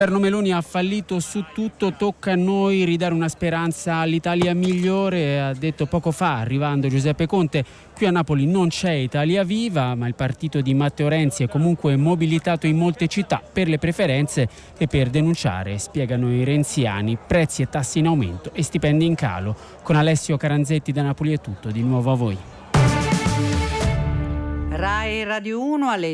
Il governo Meloni ha fallito su tutto, tocca a noi ridare una speranza all'Italia migliore, ha detto poco fa arrivando Giuseppe Conte. Qui a Napoli non c'è Italia Viva, ma il partito di Matteo Renzi è comunque mobilitato in molte città per le preferenze e per denunciare, spiegano i renziani, prezzi e tasse in aumento e stipendi in calo. Con Alessio Caranzetti da Napoli è tutto, di nuovo a voi. Rai Radio 1 alle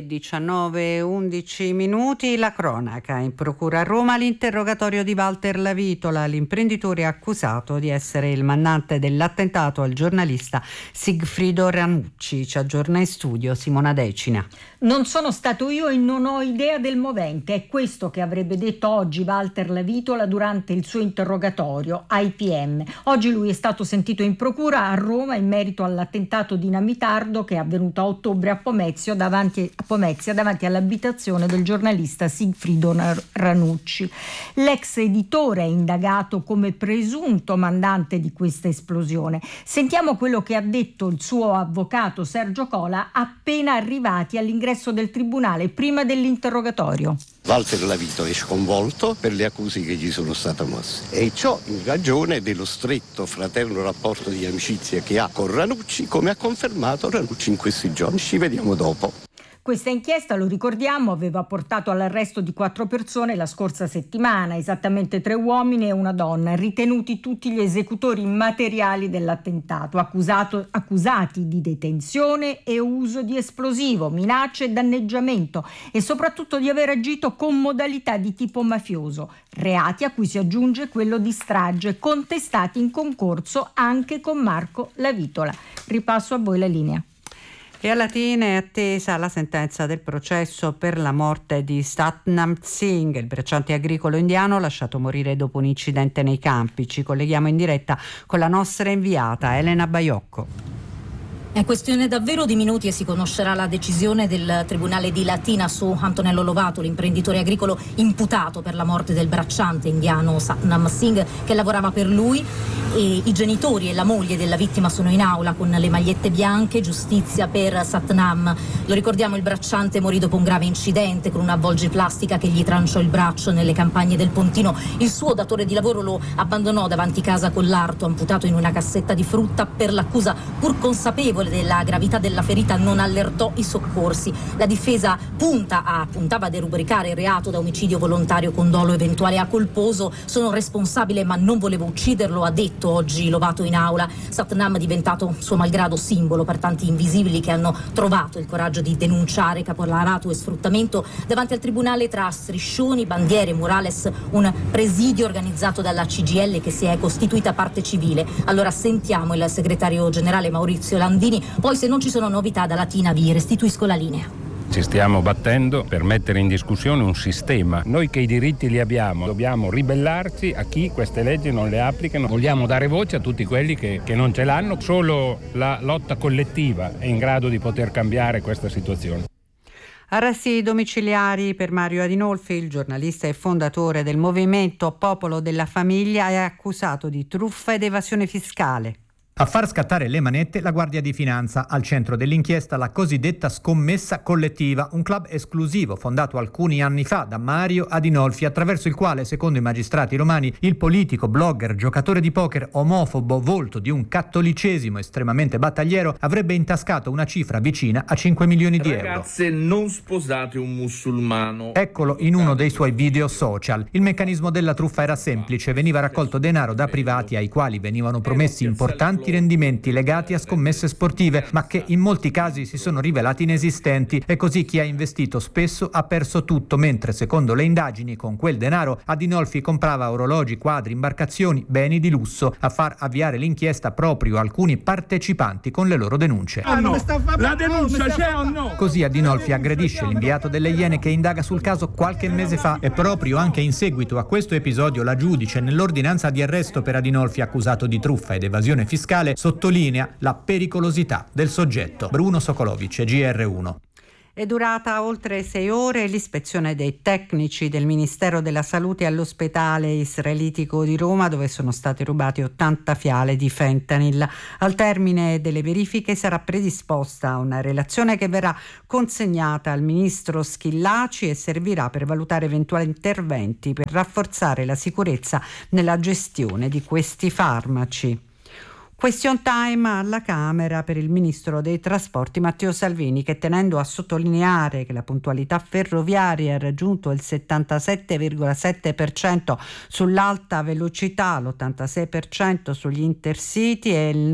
19:11. La cronaca. In procura a Roma l'interrogatorio di Walter Lavitola, l'imprenditore accusato di essere il mandante dell'attentato al giornalista Sigfrido Ranucci. Ci aggiorna in studio Simona Decina. Non sono stato io e non ho idea del movente. È questo che avrebbe detto oggi Walter Lavitola durante il suo interrogatorio ai PM. Oggi lui è stato sentito in procura a Roma in merito all'attentato dinamitardo che è avvenuto a ottobre a Pomezia davanti all'abitazione del giornalista Sigfrido Ranucci. L'ex editore è indagato come presunto mandante di questa esplosione. Sentiamo quello che ha detto il suo avvocato Sergio Cola appena arrivati all'ingresso del tribunale prima dell'interrogatorio. Walter Lavitola è sconvolto per le accuse che gli sono state mosse e ciò in ragione dello stretto fraterno rapporto di amicizia che ha con Ranucci, come ha confermato Ranucci in questi giorni. Ci vediamo dopo. Questa inchiesta, lo ricordiamo, aveva portato all'arresto di 4 persone la scorsa settimana, esattamente 3 uomini e una donna, ritenuti tutti gli esecutori materiali dell'attentato, accusati di detenzione e uso di esplosivo, minacce e danneggiamento e soprattutto di aver agito con modalità di tipo mafioso, reati a cui si aggiunge quello di strage, contestati in concorso anche con Marco Lavitola. Ripasso a voi la linea. E alla Latina è attesa la sentenza del processo per la morte di Satnam Singh, il bracciante agricolo indiano lasciato morire dopo un incidente nei campi. Ci colleghiamo in diretta con la nostra inviata Elena Baiocco. È questione davvero di minuti e si conoscerà la decisione del Tribunale di Latina su Antonello Lovato, l'imprenditore agricolo imputato per la morte del bracciante indiano Satnam Singh che lavorava per lui. E i genitori e la moglie della vittima sono in aula con le magliette bianche. Giustizia per Satnam. Lo ricordiamo, il bracciante morì dopo un grave incidente con una avvolgiplastica che gli tranciò il braccio nelle campagne del Pontino. Il suo datore di lavoro lo abbandonò davanti casa con l'arto amputato in una cassetta di frutta. Per l'accusa, pur consapevole della gravità della ferita, non allertò i soccorsi. La difesa puntava a derubricare il reato da omicidio volontario con dolo eventuale a colposo. Sono responsabile ma non volevo ucciderlo, ha detto oggi Lovato in aula. Satnam è diventato suo malgrado simbolo per tanti invisibili che hanno trovato il coraggio di denunciare caporalato e sfruttamento davanti al tribunale tra striscioni, bandiere, murales, un presidio organizzato dalla CGIL che si è costituita parte civile. Allora sentiamo il segretario generale Maurizio Landini, poi se non ci sono novità da Latina vi restituisco la linea. Ci stiamo battendo per mettere in discussione un sistema. Noi che i diritti li abbiamo, dobbiamo ribellarci a chi queste leggi non le applicano. Vogliamo dare voce a tutti quelli che non ce l'hanno. Solo la lotta collettiva è in grado di poter cambiare questa situazione. Arresti domiciliari per Mario Adinolfi, il giornalista e fondatore del movimento Popolo della Famiglia, è accusato di truffa ed evasione fiscale. A far scattare le manette la Guardia di Finanza, al centro dell'inchiesta la cosiddetta scommessa collettiva, un club esclusivo fondato alcuni anni fa da Mario Adinolfi, attraverso il quale, secondo i magistrati romani, il politico, blogger, giocatore di poker, omofobo, volto di un cattolicesimo estremamente battagliero, avrebbe intascato una cifra vicina a 5 milioni di euro. Ragazze, non sposate un musulmano. Eccolo in uno dei suoi video social. Il meccanismo della truffa era semplice: veniva raccolto denaro da privati ai quali venivano promessi importanti rendimenti legati a scommesse sportive, ma che in molti casi si sono rivelati inesistenti, e così chi ha investito spesso ha perso tutto, mentre secondo le indagini con quel denaro Adinolfi comprava orologi, quadri, imbarcazioni, beni di lusso. A far avviare l'inchiesta proprio alcuni partecipanti con le loro denunce. La denuncia c'è o no? Così Adinolfi aggredisce l'inviato delle Iene che indaga sul caso qualche mese fa, e proprio anche in seguito a questo episodio la giudice, nell'ordinanza di arresto per Adinolfi accusato di truffa ed evasione fiscale, sottolinea la pericolosità del soggetto. Bruno Sokolovic, GR1. È durata oltre 6 ore l'ispezione dei tecnici del Ministero della Salute all'ospedale israelitico di Roma, dove sono state rubate 80 fiale di fentanyl. Al termine delle verifiche sarà predisposta una relazione che verrà consegnata al ministro Schillaci e servirà per valutare eventuali interventi per rafforzare la sicurezza nella gestione di questi farmaci. Question time alla Camera per il Ministro dei Trasporti Matteo Salvini, che, tenendo a sottolineare che la puntualità ferroviaria ha raggiunto il 77,7% sull'alta velocità, l'86% sugli intercity e il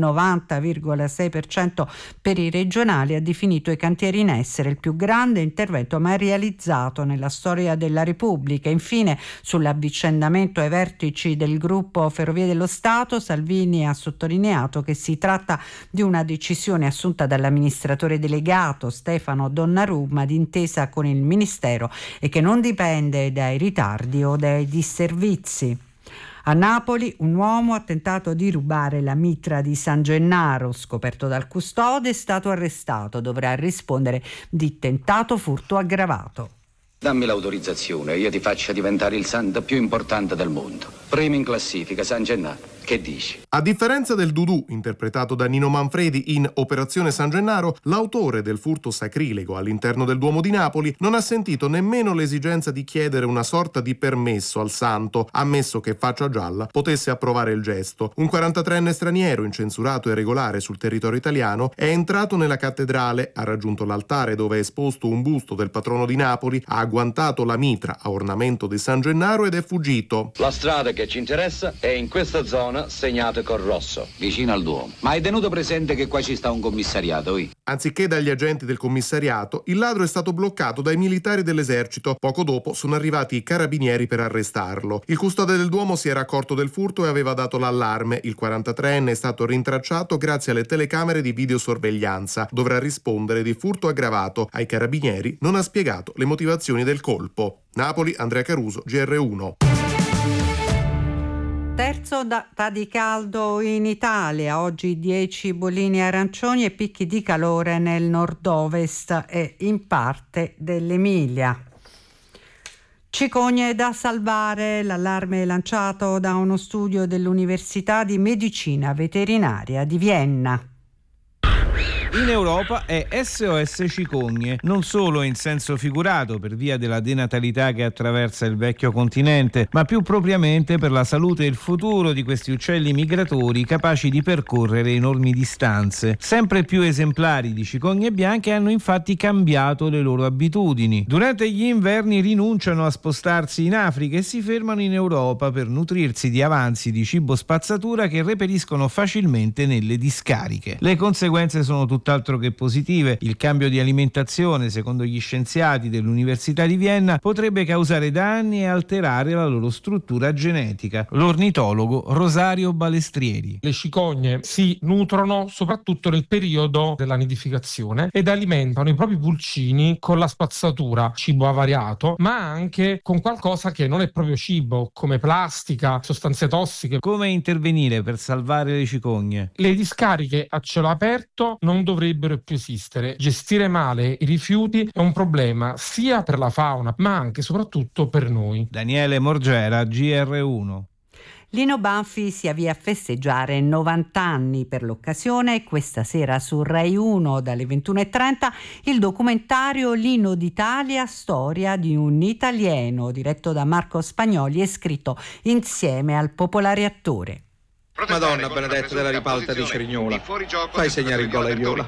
90,6% per i regionali, ha definito i cantieri in essere il più grande intervento mai realizzato nella storia della Repubblica. Infine, sull'avvicendamento ai vertici del gruppo Ferrovie dello Stato, Salvini ha sottolineato che si tratta di una decisione assunta dall'amministratore delegato Stefano Donnarumma d'intesa con il Ministero e che non dipende dai ritardi o dai disservizi. A Napoli un uomo ha tentato di rubare la mitra di San Gennaro. Scoperto dal custode, è stato arrestato. Dovrà rispondere di tentato furto aggravato. Dammi l'autorizzazione, io ti faccio diventare il santo più importante del mondo. Primo in classifica, San Gennaro. Che dici? A differenza del Dudù, interpretato da Nino Manfredi in Operazione San Gennaro, l'autore del furto sacrilego all'interno del Duomo di Napoli non ha sentito nemmeno l'esigenza di chiedere una sorta di permesso al santo, ammesso che Faccia Gialla potesse approvare il gesto. Un 43enne straniero, incensurato e regolare sul territorio italiano, è entrato nella cattedrale, ha raggiunto l'altare dove è esposto un busto del patrono di Napoli, ha agguantato la mitra a ornamento di San Gennaro ed è fuggito. La strada che ci interessa è in questa zona segnate col rosso, vicino al Duomo. Ma hai tenuto presente che qua ci sta un commissariato? Anziché dagli agenti del commissariato, il ladro è stato bloccato dai militari dell'esercito. Poco dopo sono arrivati i carabinieri per arrestarlo. Il custode del Duomo si era accorto del furto e aveva dato l'allarme. Il 43enne è stato rintracciato grazie alle telecamere di videosorveglianza. Dovrà rispondere di furto aggravato. Ai carabinieri non ha spiegato le motivazioni del colpo. Napoli, Andrea Caruso, GR1. Terzo data di caldo in Italia, oggi 10 bollini arancioni e picchi di calore nel nord-ovest e in parte dell'Emilia. Cicogne da salvare, l'allarme lanciato da uno studio dell'Università di Medicina Veterinaria di Vienna. In Europa è SOS Cicogne, non solo in senso figurato per via della denatalità che attraversa il vecchio continente, ma più propriamente per la salute e il futuro di questi uccelli migratori capaci di percorrere enormi distanze. Sempre più esemplari di cicogne bianche hanno infatti cambiato le loro abitudini. Durante gli inverni rinunciano a spostarsi in Africa e si fermano in Europa per nutrirsi di avanzi di cibo spazzatura che reperiscono facilmente nelle discariche. Le conseguenze sono tutt'altro che positive. Il cambio di alimentazione, secondo gli scienziati dell'Università di Vienna, potrebbe causare danni e alterare la loro struttura genetica. L'ornitologo Rosario Balestrieri. Le cicogne si nutrono soprattutto nel periodo della nidificazione ed alimentano i propri pulcini con la spazzatura, cibo avariato, ma anche con qualcosa che non è proprio cibo, come plastica, sostanze tossiche. Come intervenire per salvare le cicogne? Le discariche a cielo aperto non dovrebbero più esistere. Gestire male i rifiuti è un problema sia per la fauna ma anche e soprattutto per noi. Daniele Morgera, GR1. Lino Banfi si avvia a festeggiare 90 anni per l'occasione. Questa sera su Rai 1 dalle 21:30 il documentario Lino d'Italia, storia di un italiano, diretto da Marco Spagnoli e scritto insieme al popolare attore. Madonna benedetta della ribalta di Cerignola, fai segnare il gol ai Viola.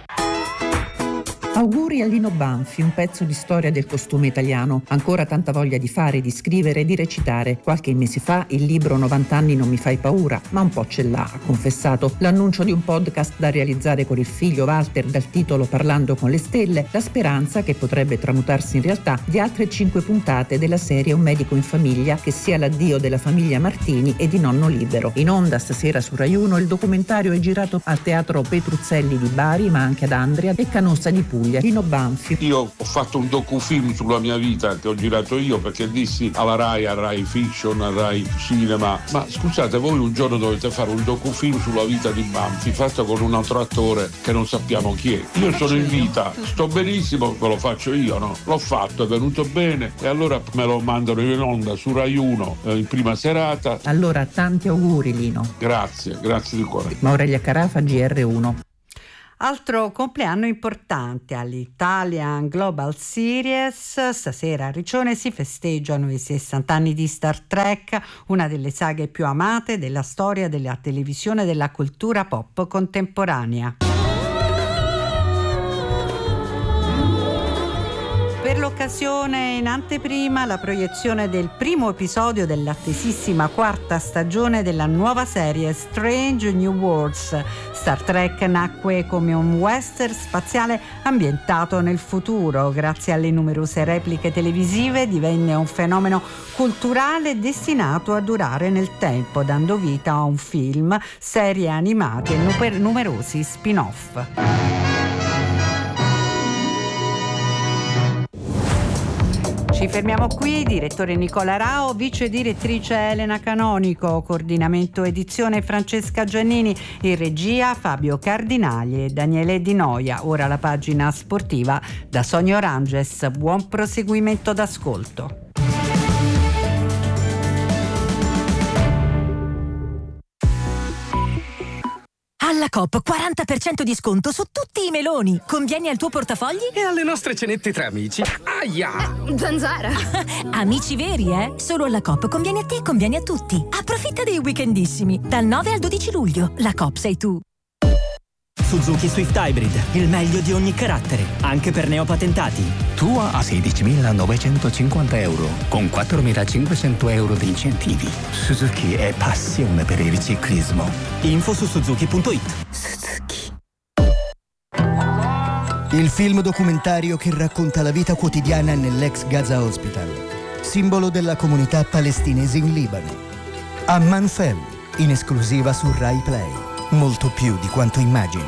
Auguri a Lino Banfi, un pezzo di storia del costume italiano. Ancora tanta voglia di fare, di scrivere e di recitare. Qualche mese fa il libro 90 anni non mi fai paura, ma un po' ce l'ha, ha confessato. L'annuncio di un podcast da realizzare con il figlio Walter dal titolo Parlando con le stelle, la speranza, che potrebbe tramutarsi in realtà, di altre 5 puntate della serie Un medico in famiglia, che sia l'addio della famiglia Martini e di Nonno Libero. In onda stasera su Rai 1 il documentario è girato al Teatro Petruzzelli di Bari, ma anche ad Andria e Canossa di Puglia. Puglia, Lino Banfi. Io ho fatto un docufilm sulla mia vita che ho girato io, perché dissi alla Rai, a Rai Fiction, a Rai Cinema: ma scusate, voi un giorno dovete fare un docufilm sulla vita di Banfi fatto con un altro attore che non sappiamo chi è. Io sono in vita, sto benissimo, ve lo faccio io, no? L'ho fatto, è venuto bene, e allora me lo mandano in onda su Rai 1 in prima serata. Allora tanti auguri, Lino. Grazie di cuore. Aurelia Carafa, GR1. Altro compleanno importante all'Italian Global Series. Stasera a Riccione si festeggiano i 60 anni di Star Trek, una delle saghe più amate della storia della televisione e della cultura pop contemporanea. Per l'occasione, in anteprima, la proiezione del primo episodio dell'attesissima quarta stagione della nuova serie Strange New Worlds. Star Trek nacque come un western spaziale ambientato nel futuro. Grazie alle numerose repliche televisive divenne un fenomeno culturale destinato a durare nel tempo, dando vita a un film, serie animate e numerosi spin-off. Ci fermiamo qui, direttore Nicola Rao, vice direttrice Elena Canonico, coordinamento edizione Francesca Giannini, in regia Fabio Cardinali e Daniele Di Noia. Ora la pagina sportiva da Sonia Oranges. Buon proseguimento d'ascolto. Alla Coop 40% di sconto su tutti i meloni. Convieni al tuo portafogli? E alle nostre cenette tra amici. Aia! Zanzara! Amici veri, eh? Solo alla Coop conviene a te e conviene a tutti. Approfitta dei weekendissimi. Dal 9 al 12 luglio. La Coop sei tu. Suzuki Swift Hybrid, il meglio di ogni carattere, anche per neopatentati. Tua a 16.950 euro, con 4.500 euro di incentivi. Suzuki è passione per il ciclismo. Info su suzuki.it. Suzuki. Il film documentario che racconta la vita quotidiana nell'ex Gaza Hospital, simbolo della comunità palestinese in Libano. Amman Fell, in esclusiva su Rai Play. Molto più di quanto immagini.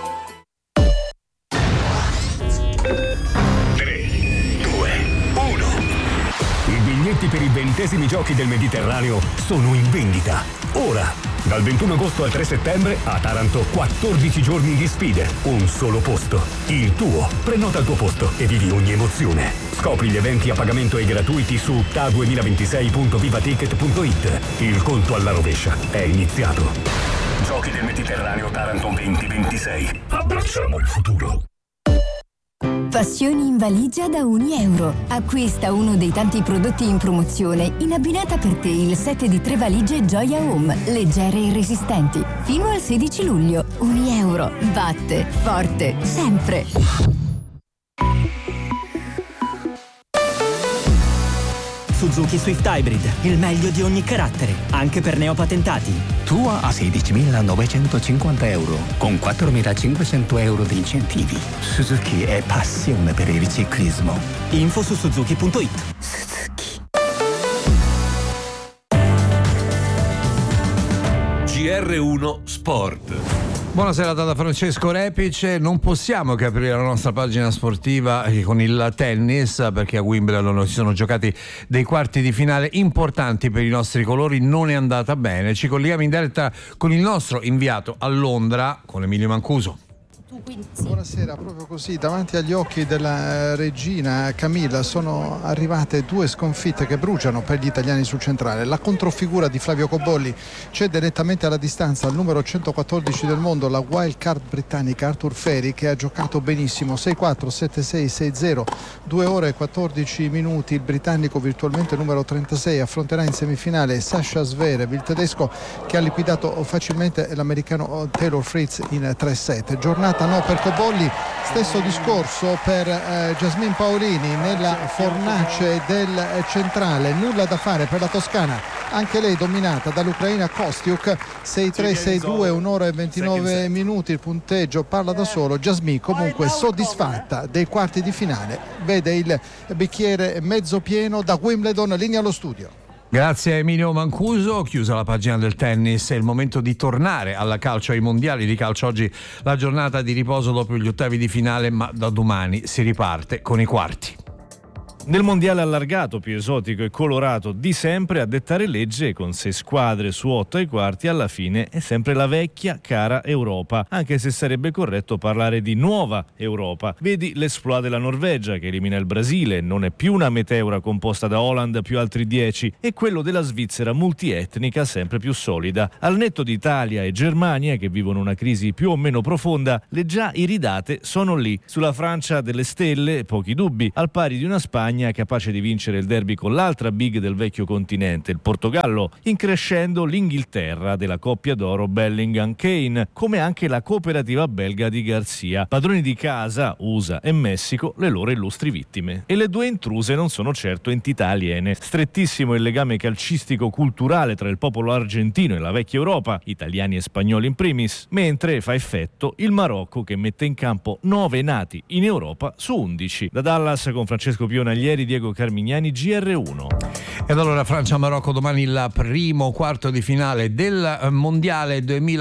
3, 2, 1. I biglietti per i 20esimi giochi del Mediterraneo sono in vendita. Ora, dal 21 agosto al 3 settembre, a Taranto 14 giorni di sfide. Un solo posto. Il tuo. Prenota il tuo posto e vivi ogni emozione. Scopri gli eventi a pagamento e gratuiti su ta2026.vivaticket.it. Il conto alla rovescia è iniziato. Giochi del Mediterraneo Taranto 2026. Abbracciamo il futuro. Passioni in valigia da €1. Acquista uno dei tanti prodotti in promozione in abbinata per te il set di 3 valigie Gioia Home, leggere e resistenti. Fino al 16 luglio. €1. Batte forte sempre. Suzuki Swift Hybrid, il meglio di ogni carattere, anche per neopatentati. Tua a 16.950 euro, con 4.500 euro di incentivi. Suzuki è passione per il ciclismo. Info su suzuki.it. Suzuki. GR1 Sport. Buonasera da Francesco Repice. Non possiamo che aprire la nostra pagina sportiva con il tennis, perché a Wimbledon si sono giocati dei quarti di finale importanti per i nostri colori. Non è andata bene. Ci colleghiamo in diretta con il nostro inviato a Londra, con Emilio Mancuso. Buonasera, proprio così davanti agli occhi della regina Camilla sono arrivate 2 sconfitte che bruciano per gli italiani sul centrale. La controfigura di Flavio Cobolli cede nettamente alla distanza al numero 114 del mondo, la wild card britannica Arthur Feri, che ha giocato benissimo 6-4, 7-6, 6-0, 2 ore e 14 minuti. Il britannico, virtualmente numero 36, affronterà in semifinale Sasha Zverev, il tedesco che ha liquidato facilmente l'americano Taylor Fritz in 3-7. Giornata no per Cobolli, stesso discorso per Jasmine Paolini nella fornace del centrale. Nulla da fare per la toscana, anche lei dominata dall'ucraina Kostiuk, 6-3, 6-2, 1 ora e 29 minuti. Il punteggio parla da solo. Jasmine comunque soddisfatta dei quarti di finale, vede il bicchiere mezzo pieno da Wimbledon. Linea allo studio. Grazie a Emilio Mancuso. Chiusa la pagina del tennis, è il momento di tornare alla calcio, ai mondiali di calcio. Oggi la giornata di riposo dopo gli ottavi di finale, ma da domani si riparte con i quarti. Nel mondiale allargato, più esotico e colorato di sempre, a dettare legge con 6 squadre su 8 ai quarti, alla fine è sempre la vecchia cara Europa, anche se sarebbe corretto parlare di nuova Europa. Vedi l'esploit della Norvegia che elimina il Brasile, non è più una meteora composta da Holland più altri 10, e quello della Svizzera multietnica sempre più solida. Al netto di Italia e Germania che vivono una crisi più o meno profonda, le già iridate sono lì. Sulla Francia delle stelle, pochi dubbi, al pari di una Spagna capace di vincere il derby con l'altra big del vecchio continente, il Portogallo, increscendo l'Inghilterra della coppia d'oro Bellingham-Kane, come anche la cooperativa belga di Garcia. Padroni di casa, USA e Messico, le loro illustri vittime. E le due intruse non sono certo entità aliene. Strettissimo il legame calcistico-culturale tra il popolo argentino e la vecchia Europa, italiani e spagnoli in primis, mentre fa effetto il Marocco che mette in campo 9 nati in Europa su 11. Da Dallas con Francesco Pionagli, Diego Carmignani, GR1. Ed allora Francia-Marocco domani il primo quarto di finale del Mondiale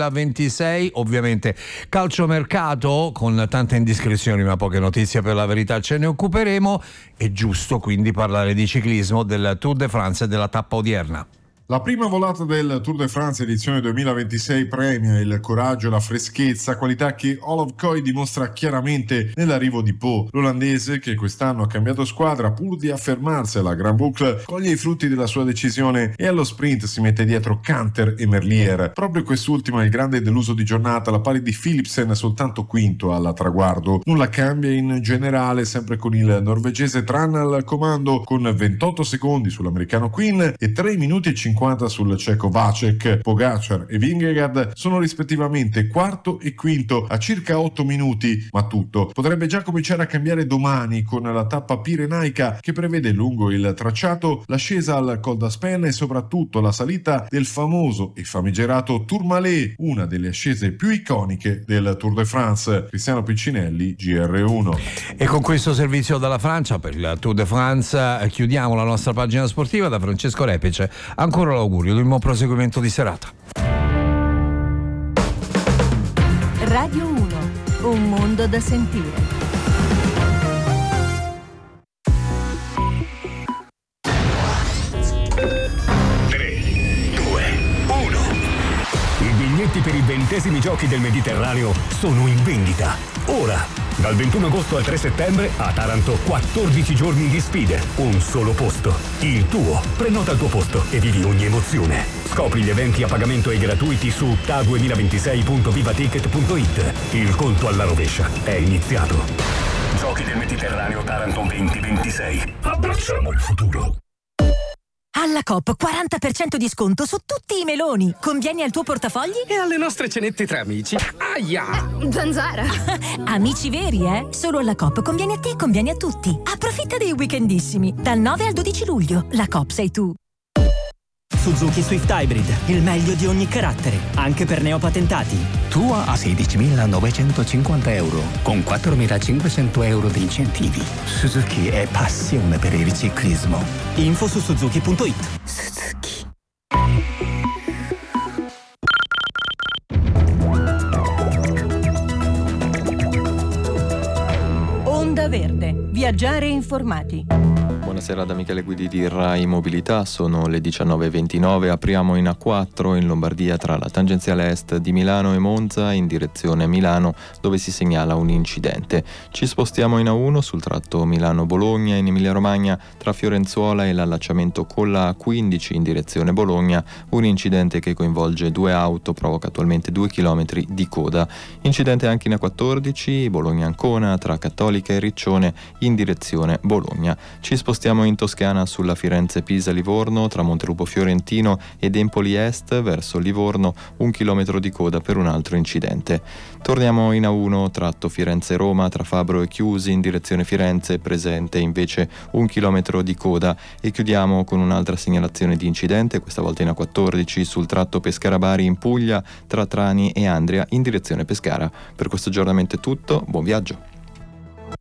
2026. Ovviamente calciomercato con tante indiscrezioni ma poche notizie, per la verità ce ne occuperemo. È giusto quindi parlare di ciclismo, del Tour de France e della tappa odierna. La prima volata del Tour de France edizione 2026 premia il coraggio e la freschezza, qualità che Olav Koy dimostra chiaramente nell'arrivo di Pau. L'olandese, che quest'anno ha cambiato squadra pur di affermarsi alla Grand Boucle, coglie i frutti della sua decisione e allo sprint si mette dietro Canter e Merlier. Proprio quest'ultimo è il grande deluso di giornata, alla pari di Philipsen, soltanto quinto al traguardo. Nulla cambia in generale, sempre con il norvegese Tran al comando con 28 secondi sull'americano Quinn e 3 minuti e 50 sul ceco Vacek. Pogacar e Vingegaard sono rispettivamente quarto e quinto a circa 8 minuti, ma tutto potrebbe già cominciare a cambiare domani con la tappa pirenaica che prevede lungo il tracciato l'ascesa al Col d'Aspin e soprattutto la salita del famoso e famigerato Tourmalet, una delle ascese più iconiche del Tour de France. Cristiano Piccinelli, GR1. E con questo servizio dalla Francia per il Tour de France chiudiamo la nostra pagina sportiva. Da Francesco Repice ancora l'augurio di un buon proseguimento di serata. Radio 1, un mondo da sentire. I biglietti per i 20esimi giochi del Mediterraneo sono in vendita. Ora, dal 21 agosto al 3 settembre, a Taranto 14 giorni di sfide, un solo posto, il tuo. Prenota il tuo posto e vivi ogni emozione. Scopri gli eventi a pagamento e gratuiti su ta2026.vivaticket.it. Il conto alla rovescia è iniziato. Giochi del Mediterraneo Taranto 2026. Abbracciamo il futuro. Alla Coop 40% di sconto su tutti i meloni. Convieni al tuo portafogli? E alle nostre cenette tra amici. Aia! Zanzara! Amici veri, eh? Solo alla Coop conviene a te e conviene a tutti. Approfitta dei weekendissimi. Dal 9 al 12 luglio. La Coop sei tu. Suzuki Swift Hybrid, il meglio di ogni carattere, anche per neopatentati. Tua a 16.950 euro, con 4.500 euro di incentivi. Suzuki è passione per il ciclismo. Info su suzuki.it. Suzuki. Onda Verde, viaggiare informati. Buonasera da Michele Guidi di Rai Mobilità, sono le 19.29, apriamo in A4 in Lombardia tra la tangenziale est di Milano e Monza in direzione Milano dove si segnala un incidente. Ci spostiamo in A1 sul tratto Milano-Bologna in Emilia-Romagna tra Fiorenzuola e l'allacciamento con la A15 in direzione Bologna, un incidente che coinvolge 2 auto, provoca attualmente 2 chilometri di coda. Incidente anche in A14 Bologna-Ancona tra Cattolica e Riccione in direzione Bologna. Ci spostiamo in Toscana sulla Firenze-Pisa-Livorno tra Montelupo Fiorentino ed Empoli Est verso Livorno, 1 chilometro di coda per un altro incidente. Torniamo in A1 tratto Firenze-Roma tra Fabro e Chiusi in direzione Firenze, presente invece 1 chilometro di coda, e chiudiamo con un'altra segnalazione di incidente, questa volta in A14 sul tratto Pescara-Bari in Puglia tra Trani e Andria in direzione Pescara. Per questo aggiornamento è tutto, buon viaggio.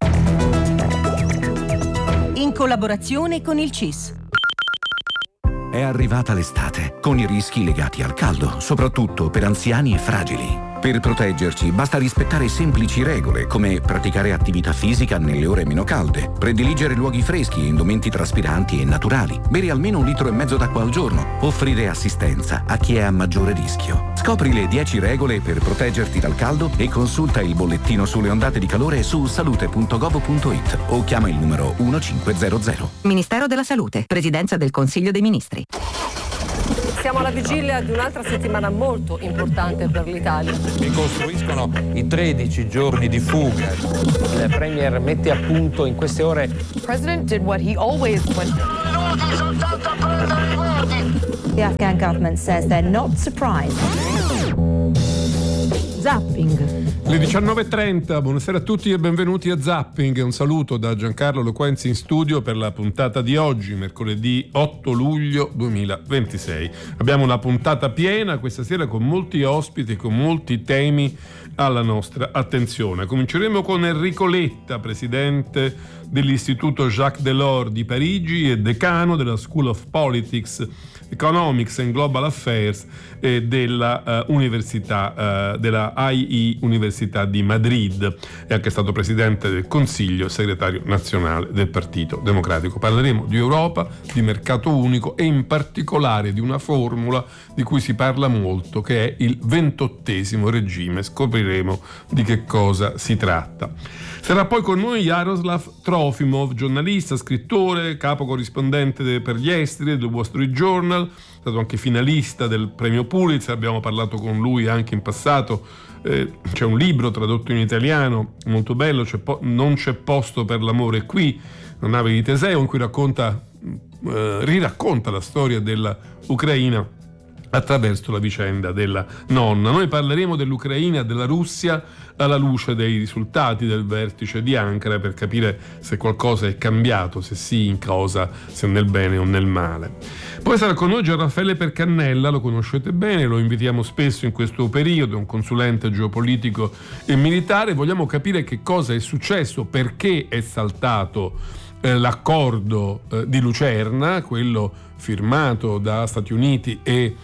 In collaborazione con il CIS. È arrivata l'estate, con i rischi legati al caldo, soprattutto per anziani e fragili. Per proteggerci basta rispettare semplici regole, come praticare attività fisica nelle ore meno calde, prediligere luoghi freschi e indumenti traspiranti e naturali, bere almeno 1,5 litri d'acqua al giorno, offrire assistenza a chi è a maggiore rischio. Scopri le 10 regole per proteggerti dal caldo e consulta il bollettino sulle ondate di calore su salute.gov.it o chiama il numero 1500. Ministero della Salute, Presidenza del Consiglio dei Ministri. Siamo alla vigilia di un'altra settimana molto importante per l'Italia. Mi costruiscono i 13 giorni di fuga. Il Premier mette a punto in queste ore. The President did what he always went. The Afghan government says they're not surprised. Zapping. Le 19.30, buonasera a tutti e benvenuti a Zapping. Un saluto da Giancarlo Loquenzi in studio per la puntata di oggi, mercoledì 8 luglio 2026. Abbiamo una puntata piena questa sera con molti ospiti, con molti temi alla nostra attenzione. Cominceremo con Enrico Letta, presidente dell'Istituto Jacques Delors di Parigi e decano della School of Politics, Economics and Global Affairs della Università della IE Università di Madrid. È anche stato presidente del Consiglio e segretario nazionale del Partito Democratico. Parleremo di Europa, di mercato unico e in particolare di una formula di cui si parla molto, che è il 28° regime. Scopriremo di che cosa si tratta. Sarà poi con noi Jaroslav Trofimov, giornalista, scrittore, capo corrispondente per gli esteri del Wall Street Journal, è stato anche finalista del premio Pulitzer, abbiamo parlato con lui anche in passato. C'è un libro tradotto in italiano molto bello, Non c'è posto per l'amore qui, una nave di Teseo, in cui riracconta la storia dell'Ucraina attraverso la vicenda della nonna. Noi parleremo dell'Ucraina e della Russia alla luce dei risultati del vertice di Ankara, per capire se qualcosa è cambiato, se sì, in cosa, se nel bene o nel male. Poi sarà con noi Gianraffaele Percannella, lo conoscete bene, lo invitiamo spesso in questo periodo, è un consulente geopolitico e militare. Vogliamo capire che cosa è successo, perché è saltato l'accordo di Lucerna, quello firmato da Stati Uniti e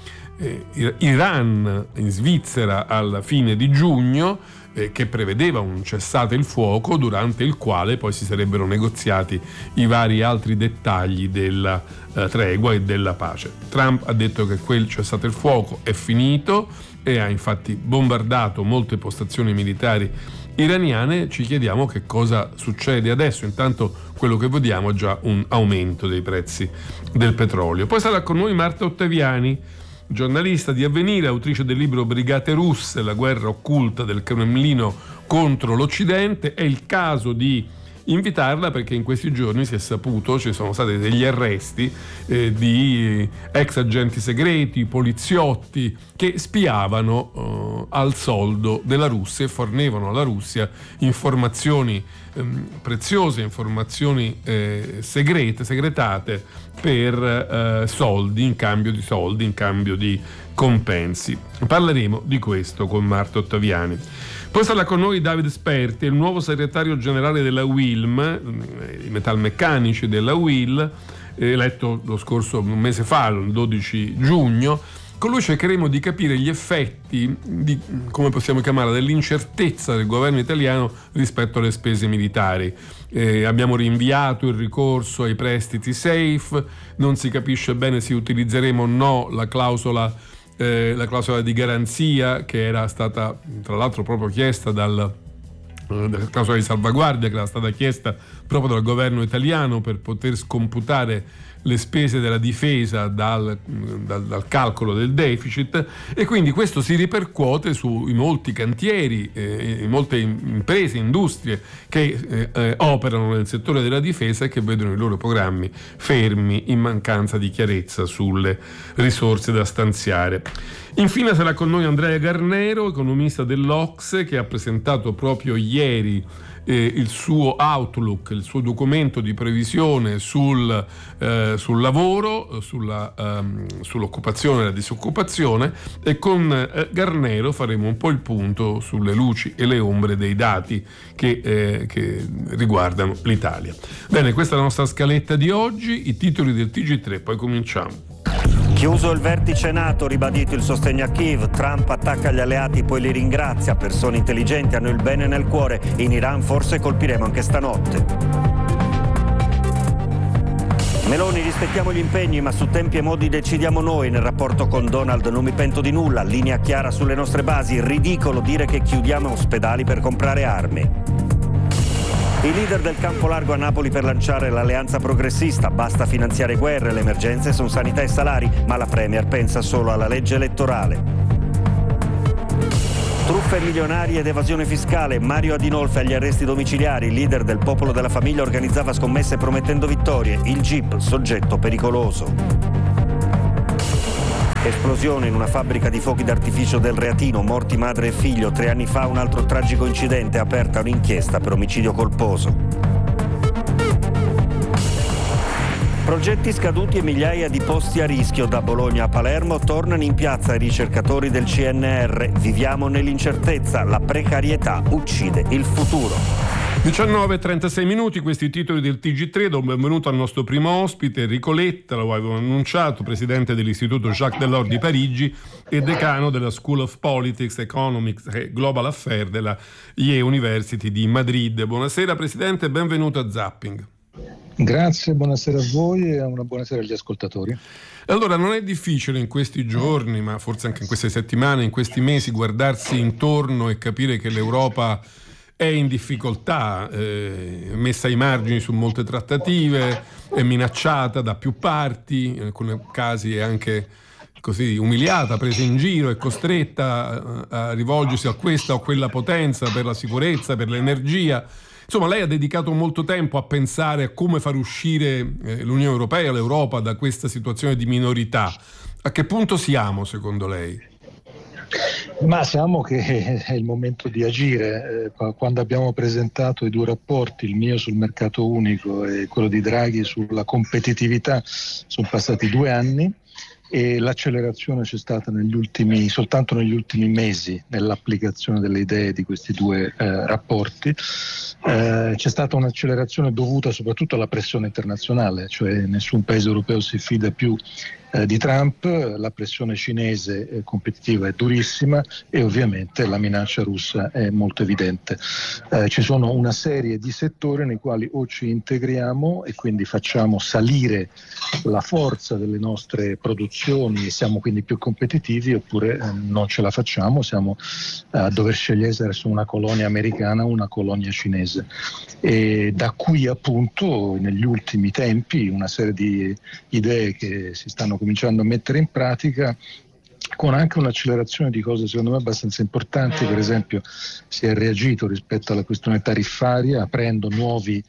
Iran in Svizzera alla fine di giugno, che prevedeva un cessate il fuoco durante il quale poi si sarebbero negoziati i vari altri dettagli della tregua e della pace. Trump ha detto che quel cessate il fuoco è finito e ha infatti bombardato molte postazioni militari iraniane. Ci chiediamo che cosa succede adesso. Intanto quello che vediamo è già un aumento dei prezzi del petrolio. Poi sarà con noi Marta Ottaviani, giornalista di Avvenire, autrice del libro Brigate russe, la guerra occulta del Cremlino contro l'Occidente. È il caso di invitarla perché in questi giorni si è saputo, ci sono stati degli arresti di ex agenti segreti, poliziotti che spiavano al soldo della Russia e fornivano alla Russia informazioni preziose, informazioni segretate per soldi, in cambio di soldi, in cambio di compensi. Parleremo di questo con Marta Ottaviani. Poi sarà con noi David Sperti, il nuovo segretario generale della UILM, i metalmeccanici della UIL, eletto lo scorso un mese fa, il 12 giugno. Con lui cercheremo di capire gli effetti di, come possiamo chiamarla, dell'incertezza del governo italiano rispetto alle spese militari. Abbiamo rinviato il ricorso ai prestiti SAFE, non si capisce bene se utilizzeremo o no la clausola di garanzia, che era stata tra l'altro proprio chiesta dalla clausola di salvaguardia, che era stata chiesta proprio dal governo italiano per poter scomputare le spese della difesa dal calcolo del deficit, e quindi questo si ripercuote sui molti cantieri, molte imprese, industrie che operano nel settore della difesa e che vedono i loro programmi fermi in mancanza di chiarezza sulle risorse da stanziare. Infine sarà con noi Andrea Garnero, economista dell'Ocse, che ha presentato proprio ieri il suo outlook, il suo documento di previsione sul lavoro, sull'occupazione e la disoccupazione, e con Garnero faremo un po' il punto sulle luci e le ombre dei dati che riguardano l'Italia. Bene, questa è la nostra scaletta di oggi, i titoli del TG3, poi cominciamo. Chiuso il vertice NATO, ribadito il sostegno a Kiev, Trump attacca gli alleati poi li ringrazia, persone intelligenti hanno il bene nel cuore, in Iran forse colpiremo anche stanotte. Meloni, rispettiamo gli impegni, ma su tempi e modi decidiamo noi. Nel rapporto con Donald non mi pento di nulla, linea chiara sulle nostre basi, ridicolo dire che chiudiamo ospedali per comprare armi. I leader del campo largo a Napoli per lanciare l'alleanza progressista, basta finanziare guerre, le emergenze sono sanità e salari, ma la Premier pensa solo alla legge elettorale. Truffe milionarie ed evasione fiscale, Mario Adinolfi agli arresti domiciliari, il leader del Popolo della Famiglia organizzava scommesse promettendo vittorie, il GIP, soggetto pericoloso. Esplosione in una fabbrica di fuochi d'artificio del Reatino, morti madre e figlio, 3 anni fa un altro tragico incidente, aperta un'inchiesta per omicidio colposo. Progetti scaduti e migliaia di posti a rischio. Da Bologna a Palermo tornano in piazza i ricercatori del CNR. Viviamo nell'incertezza, la precarietà uccide il futuro. 19:36 minuti, questi i titoli del TG3. Do un benvenuto al nostro primo ospite, Enrico Letta, lo avevo annunciato, presidente dell'Istituto Jacques Delors di Parigi e decano della School of Politics, Economics e Global Affairs della Yale University di Madrid. Buonasera Presidente, benvenuto a Zapping. Grazie, buonasera a voi e una buonasera agli ascoltatori. Allora, non è difficile in questi giorni, ma forse anche in queste settimane, in questi mesi, guardarsi intorno e capire che l'Europa è in difficoltà, messa ai margini su molte trattative, è minacciata da più parti, in alcuni casi è anche così umiliata, presa in giro, è costretta a rivolgersi a questa o quella potenza per la sicurezza, per l'energia. Insomma, lei ha dedicato molto tempo a pensare a come far uscire l'Unione Europea, l'Europa, da questa situazione di minorità. A che punto siamo, secondo lei? Ma siamo che è il momento di agire. Quando abbiamo presentato i 2 rapporti, il mio sul mercato unico e quello di Draghi sulla competitività, sono passati 2 anni. E l'accelerazione c'è stata soltanto negli ultimi mesi nell'applicazione delle idee di questi 2 rapporti. C'è stata un'accelerazione dovuta soprattutto alla pressione internazionale, cioè nessun paese europeo si fida più di Trump, la pressione cinese competitiva è durissima e ovviamente la minaccia russa è molto evidente. Ci sono una serie di settori nei quali o ci integriamo e quindi facciamo salire la forza delle nostre produzioni e siamo quindi più competitivi, oppure non ce la facciamo, siamo a dover scegliere se essere una colonia americana o una colonia cinese. E da qui appunto negli ultimi tempi una serie di idee che si stanno cominciando a mettere in pratica, con anche un'accelerazione di cose secondo me abbastanza importanti. Per esempio si è reagito rispetto alla questione tariffaria aprendo nuovi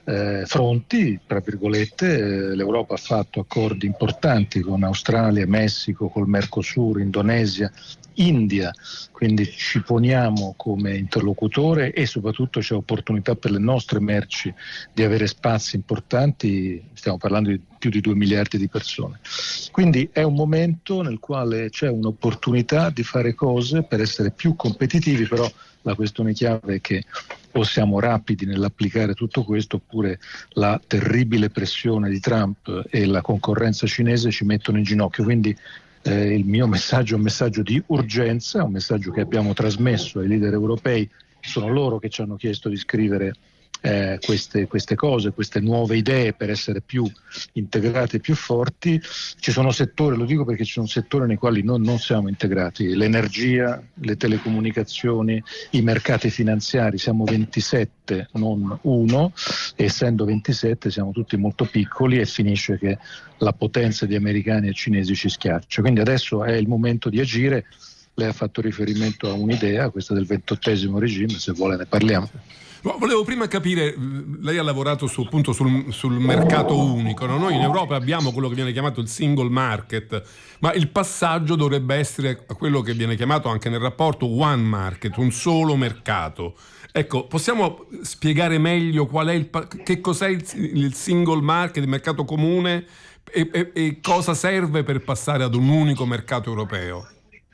fronti, tra virgolette. L'Europa ha fatto accordi importanti con Australia, Messico, col Mercosur, Indonesia, India, quindi ci poniamo come interlocutore e soprattutto c'è opportunità per le nostre merci di avere spazi importanti, stiamo parlando di più di 2 miliardi di persone. Quindi è un momento nel quale c'è un'opportunità di fare cose per essere più competitivi, però la questione chiave è che o siamo rapidi nell'applicare tutto questo oppure la terribile pressione di Trump e la concorrenza cinese ci mettono in ginocchio. Quindi il mio messaggio è un messaggio di urgenza, un messaggio che abbiamo trasmesso ai leader europei. Sono loro che ci hanno chiesto di scrivere queste cose, queste nuove idee per essere più integrati e più forti. Ci sono settori, lo dico perché ci sono settori nei quali non siamo integrati: l'energia, le telecomunicazioni, i mercati finanziari. Siamo 27, non 1, e essendo 27 siamo tutti molto piccoli e finisce che la potenza di americani e cinesi ci schiaccia. Quindi adesso è il momento di agire. Lei ha fatto riferimento a un'idea, questa del 28° regime, se vuole ne parliamo. Volevo prima capire, lei ha lavorato appunto sul mercato unico, no? Noi in Europa abbiamo quello che viene chiamato il single market, ma il passaggio dovrebbe essere a quello che viene chiamato anche nel rapporto one market, un solo mercato. Ecco, possiamo spiegare meglio qual è che cos'è il single market, il mercato comune, e cosa serve per passare ad un unico mercato europeo?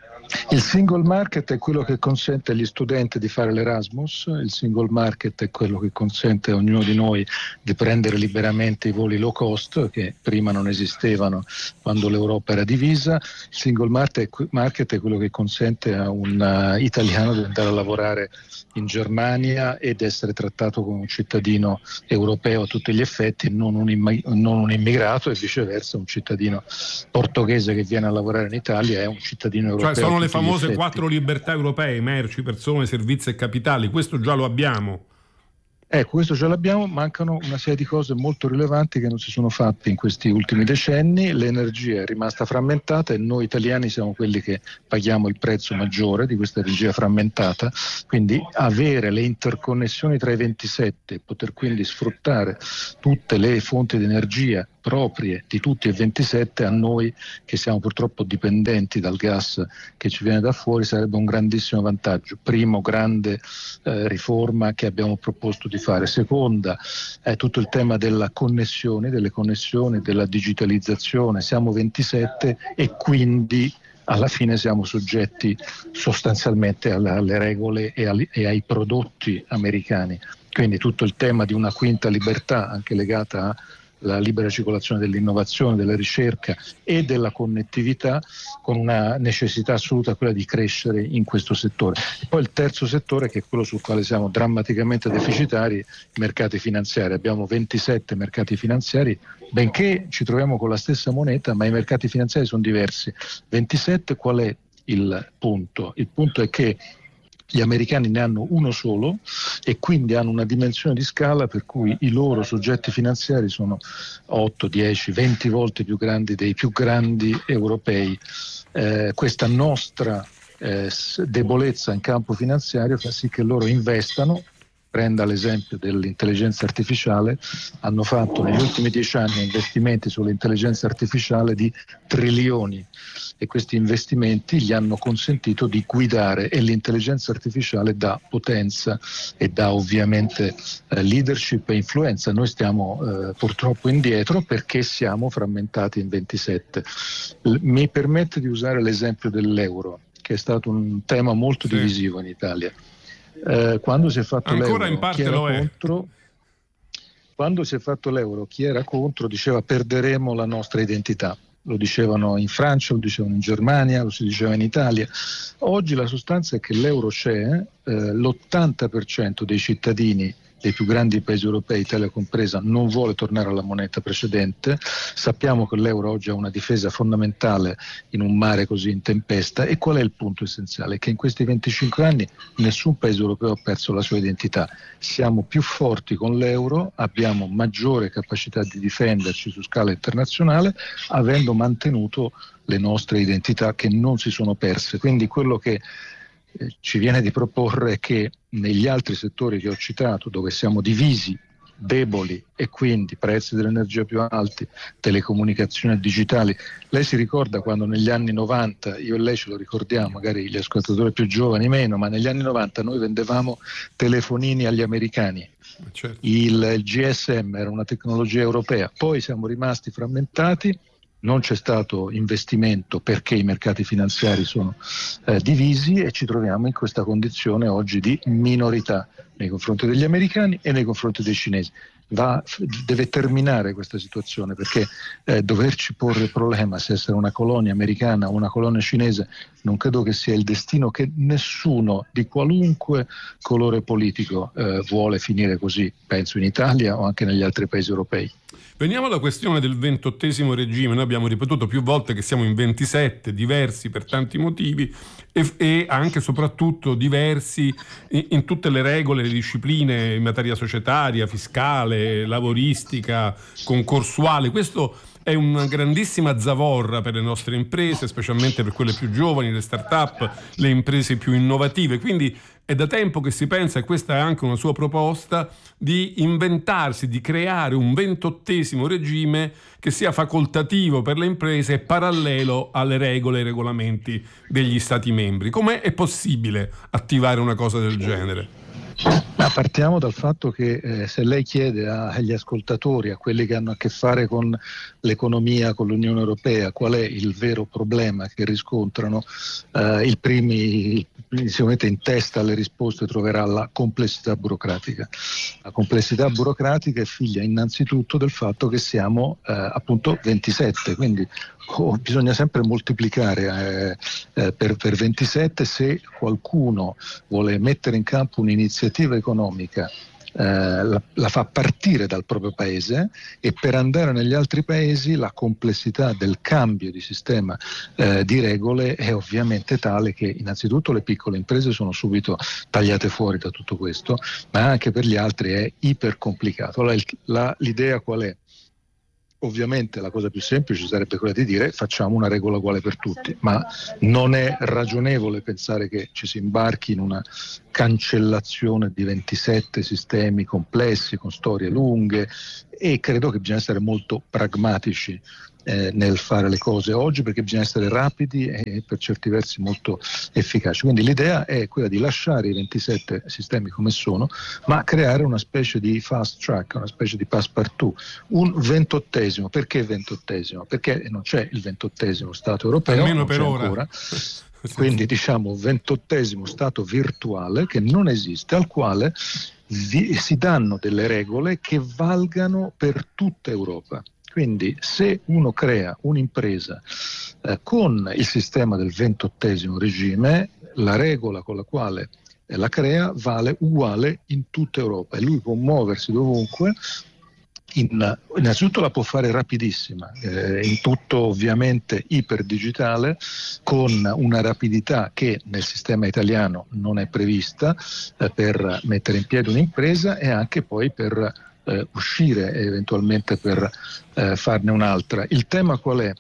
Il single market è quello che consente agli studenti di fare l'Erasmus, il single market è quello che consente a ognuno di noi di prendere liberamente i voli low cost che prima non esistevano quando l'Europa era divisa, il single market è quello che consente a un italiano di andare a lavorare in Germania ed essere trattato come un cittadino europeo a tutti gli effetti, non un immigrato, e viceversa un cittadino portoghese che viene a lavorare in Italia è un cittadino europeo. Cioè sono le famose 4 libertà europee: merci, persone, servizi e capitali. Questo già lo abbiamo. Questo già l'abbiamo, mancano una serie di cose molto rilevanti che non si sono fatte in questi ultimi decenni. L'energia è rimasta frammentata e noi italiani siamo quelli che paghiamo il prezzo maggiore di questa energia frammentata, quindi avere le interconnessioni tra i 27, poter quindi sfruttare tutte le fonti di energia proprie di tutti e 27, a noi che siamo purtroppo dipendenti dal gas che ci viene da fuori sarebbe un grandissimo vantaggio. Primo grande riforma che abbiamo proposto di fare. Seconda è tutto il tema delle connessioni, della digitalizzazione. Siamo 27 e quindi alla fine siamo soggetti sostanzialmente alle regole e ai prodotti americani. Quindi tutto il tema di una quinta libertà, anche legata alla libera circolazione dell'innovazione, della ricerca e della connettività, con una necessità assoluta, quella di crescere in questo settore. E poi il terzo settore, che è quello sul quale siamo drammaticamente deficitari, i mercati finanziari. Abbiamo 27 mercati finanziari, benché ci troviamo con la stessa moneta, ma i mercati finanziari sono diversi. 27, qual è il punto? Il punto è che gli americani ne hanno uno solo e quindi hanno una dimensione di scala per cui i loro soggetti finanziari sono 8, 10, 20 volte più grandi dei più grandi europei. Questa nostra debolezza in campo finanziario fa sì che loro investano. Prenda l'esempio dell'intelligenza artificiale, hanno fatto negli ultimi 10 anni investimenti sull'intelligenza artificiale di trilioni e questi investimenti gli hanno consentito di guidare, e l'intelligenza artificiale dà potenza e dà ovviamente leadership e influenza. Noi stiamo purtroppo indietro perché siamo frammentati in 27. Mi permette di usare l'esempio dell'euro, che è stato un tema molto divisivo in Italia. Quando si è fatto ancora l'euro, in parte lo è. Quando si è fatto l'euro, chi era contro diceva perderemo la nostra identità. Lo dicevano in Francia, lo dicevano in Germania, lo si diceva in Italia. Oggi la sostanza è che l'euro c'è, l'80% dei cittadini dei più grandi paesi europei, Italia compresa, non vuole tornare alla moneta precedente. Sappiamo che l'euro oggi ha una difesa fondamentale in un mare così in tempesta. E qual è il punto essenziale? Che in questi 25 anni nessun paese europeo ha perso la sua identità. Siamo più forti con l'euro, abbiamo maggiore capacità di difenderci su scala internazionale, avendo mantenuto le nostre identità che non si sono perse. Quindi quello che ci viene di proporre che negli altri settori che ho citato, dove siamo divisi, deboli e quindi prezzi dell'energia più alti, telecomunicazioni digitali. Lei si ricorda quando negli anni 90, io e lei ce lo ricordiamo, magari gli ascoltatori più giovani meno, ma negli anni 90 noi vendevamo telefonini agli americani. Certo. Il GSM era una tecnologia europea, poi siamo rimasti frammentati. Non c'è stato investimento perché i mercati finanziari sono divisi e ci troviamo in questa condizione oggi di minorità nei confronti degli americani e nei confronti dei cinesi. Deve terminare questa situazione, perché doverci porre il problema se essere una colonia americana o una colonia cinese non credo che sia il destino che nessuno di qualunque colore politico vuole finire così, penso in Italia o anche negli altri paesi europei. Veniamo alla questione del 28° regime. Noi abbiamo ripetuto più volte che siamo in 27, diversi per tanti motivi e anche e soprattutto diversi in tutte le regole, le discipline in materia societaria, fiscale, lavoristica, concorsuale. Questo è una grandissima zavorra per le nostre imprese, specialmente per quelle più giovani, le start-up, le imprese più innovative. Quindi è da tempo che si pensa, e questa è anche una sua proposta, di inventarsi, di creare un 28° regime che sia facoltativo per le imprese e parallelo alle regole e ai regolamenti degli Stati membri. Com'è possibile attivare una cosa del genere? Ma partiamo dal fatto che se lei chiede agli ascoltatori, a quelli che hanno a che fare con l'economia, con l'Unione Europea, qual è il vero problema che riscontrano, sicuramente in testa alle risposte troverà la complessità burocratica. La complessità burocratica è figlia innanzitutto del fatto che siamo appunto 27, quindi bisogna sempre moltiplicare per 27 se qualcuno vuole mettere in campo un'iniziativa economica. La fa partire dal proprio paese, e per andare negli altri paesi la complessità del cambio di sistema di regole è ovviamente tale che innanzitutto le piccole imprese sono subito tagliate fuori da tutto questo, ma anche per gli altri è iper complicato. Allora, l'idea qual è? Ovviamente la cosa più semplice sarebbe quella di dire facciamo una regola uguale per tutti, ma non è ragionevole pensare che ci si imbarchi in una cancellazione di 27 sistemi complessi con storie lunghe, e credo che bisogna essere molto pragmatici nel fare le cose oggi, perché bisogna essere rapidi e per certi versi molto efficaci. Quindi l'idea è quella di lasciare i 27 sistemi come sono, ma creare una specie di fast track, una specie di passepartout, un 28esimo. Perché 28esimo? Perché non c'è il 28esimo Stato europeo, almeno per ora. Ancora. Quindi diciamo 28esimo Stato virtuale che non esiste, al quale si danno delle regole che valgano per tutta Europa. Quindi se uno crea un'impresa con il sistema del 28esimo regime, la regola con la quale la crea vale uguale in tutta Europa e lui può muoversi dovunque. Innanzitutto la può fare rapidissima, in tutto ovviamente iperdigitale, con una rapidità che nel sistema italiano non è prevista per mettere in piedi un'impresa, e anche poi per uscire eventualmente per farne un'altra. Il tema qual è?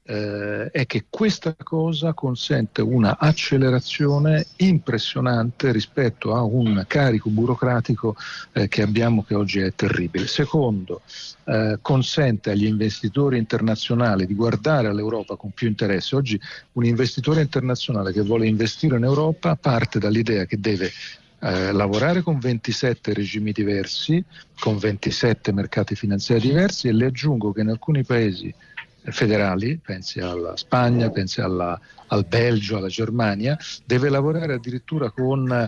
È che questa cosa consente una accelerazione impressionante rispetto a un carico burocratico che abbiamo, che oggi è terribile. Secondo, consente agli investitori internazionali di guardare all'Europa con più interesse. Oggi un investitore internazionale che vuole investire in Europa parte dall'idea che deve lavorare con 27 regimi diversi, con 27 mercati finanziari diversi, e le aggiungo che in alcuni paesi federali, pensi alla Spagna, pensi al Belgio, alla Germania, deve lavorare addirittura con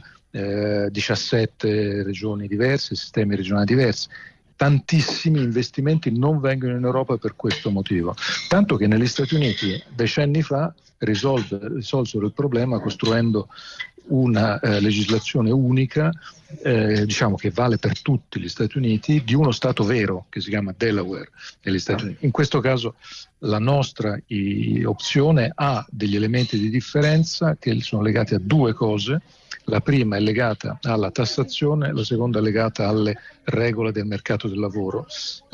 17 regioni diverse, sistemi regionali diversi. Tantissimi investimenti non vengono in Europa per questo motivo, tanto che negli Stati Uniti decenni fa risolsero il problema costruendo una legislazione unica, diciamo che vale per tutti gli Stati Uniti, di uno Stato vero che si chiama Delaware negli Stati Uniti. In questo caso la nostra opzione ha degli elementi di differenza che sono legati a due cose. La prima è legata alla tassazione, la seconda è legata alle regole del mercato del lavoro.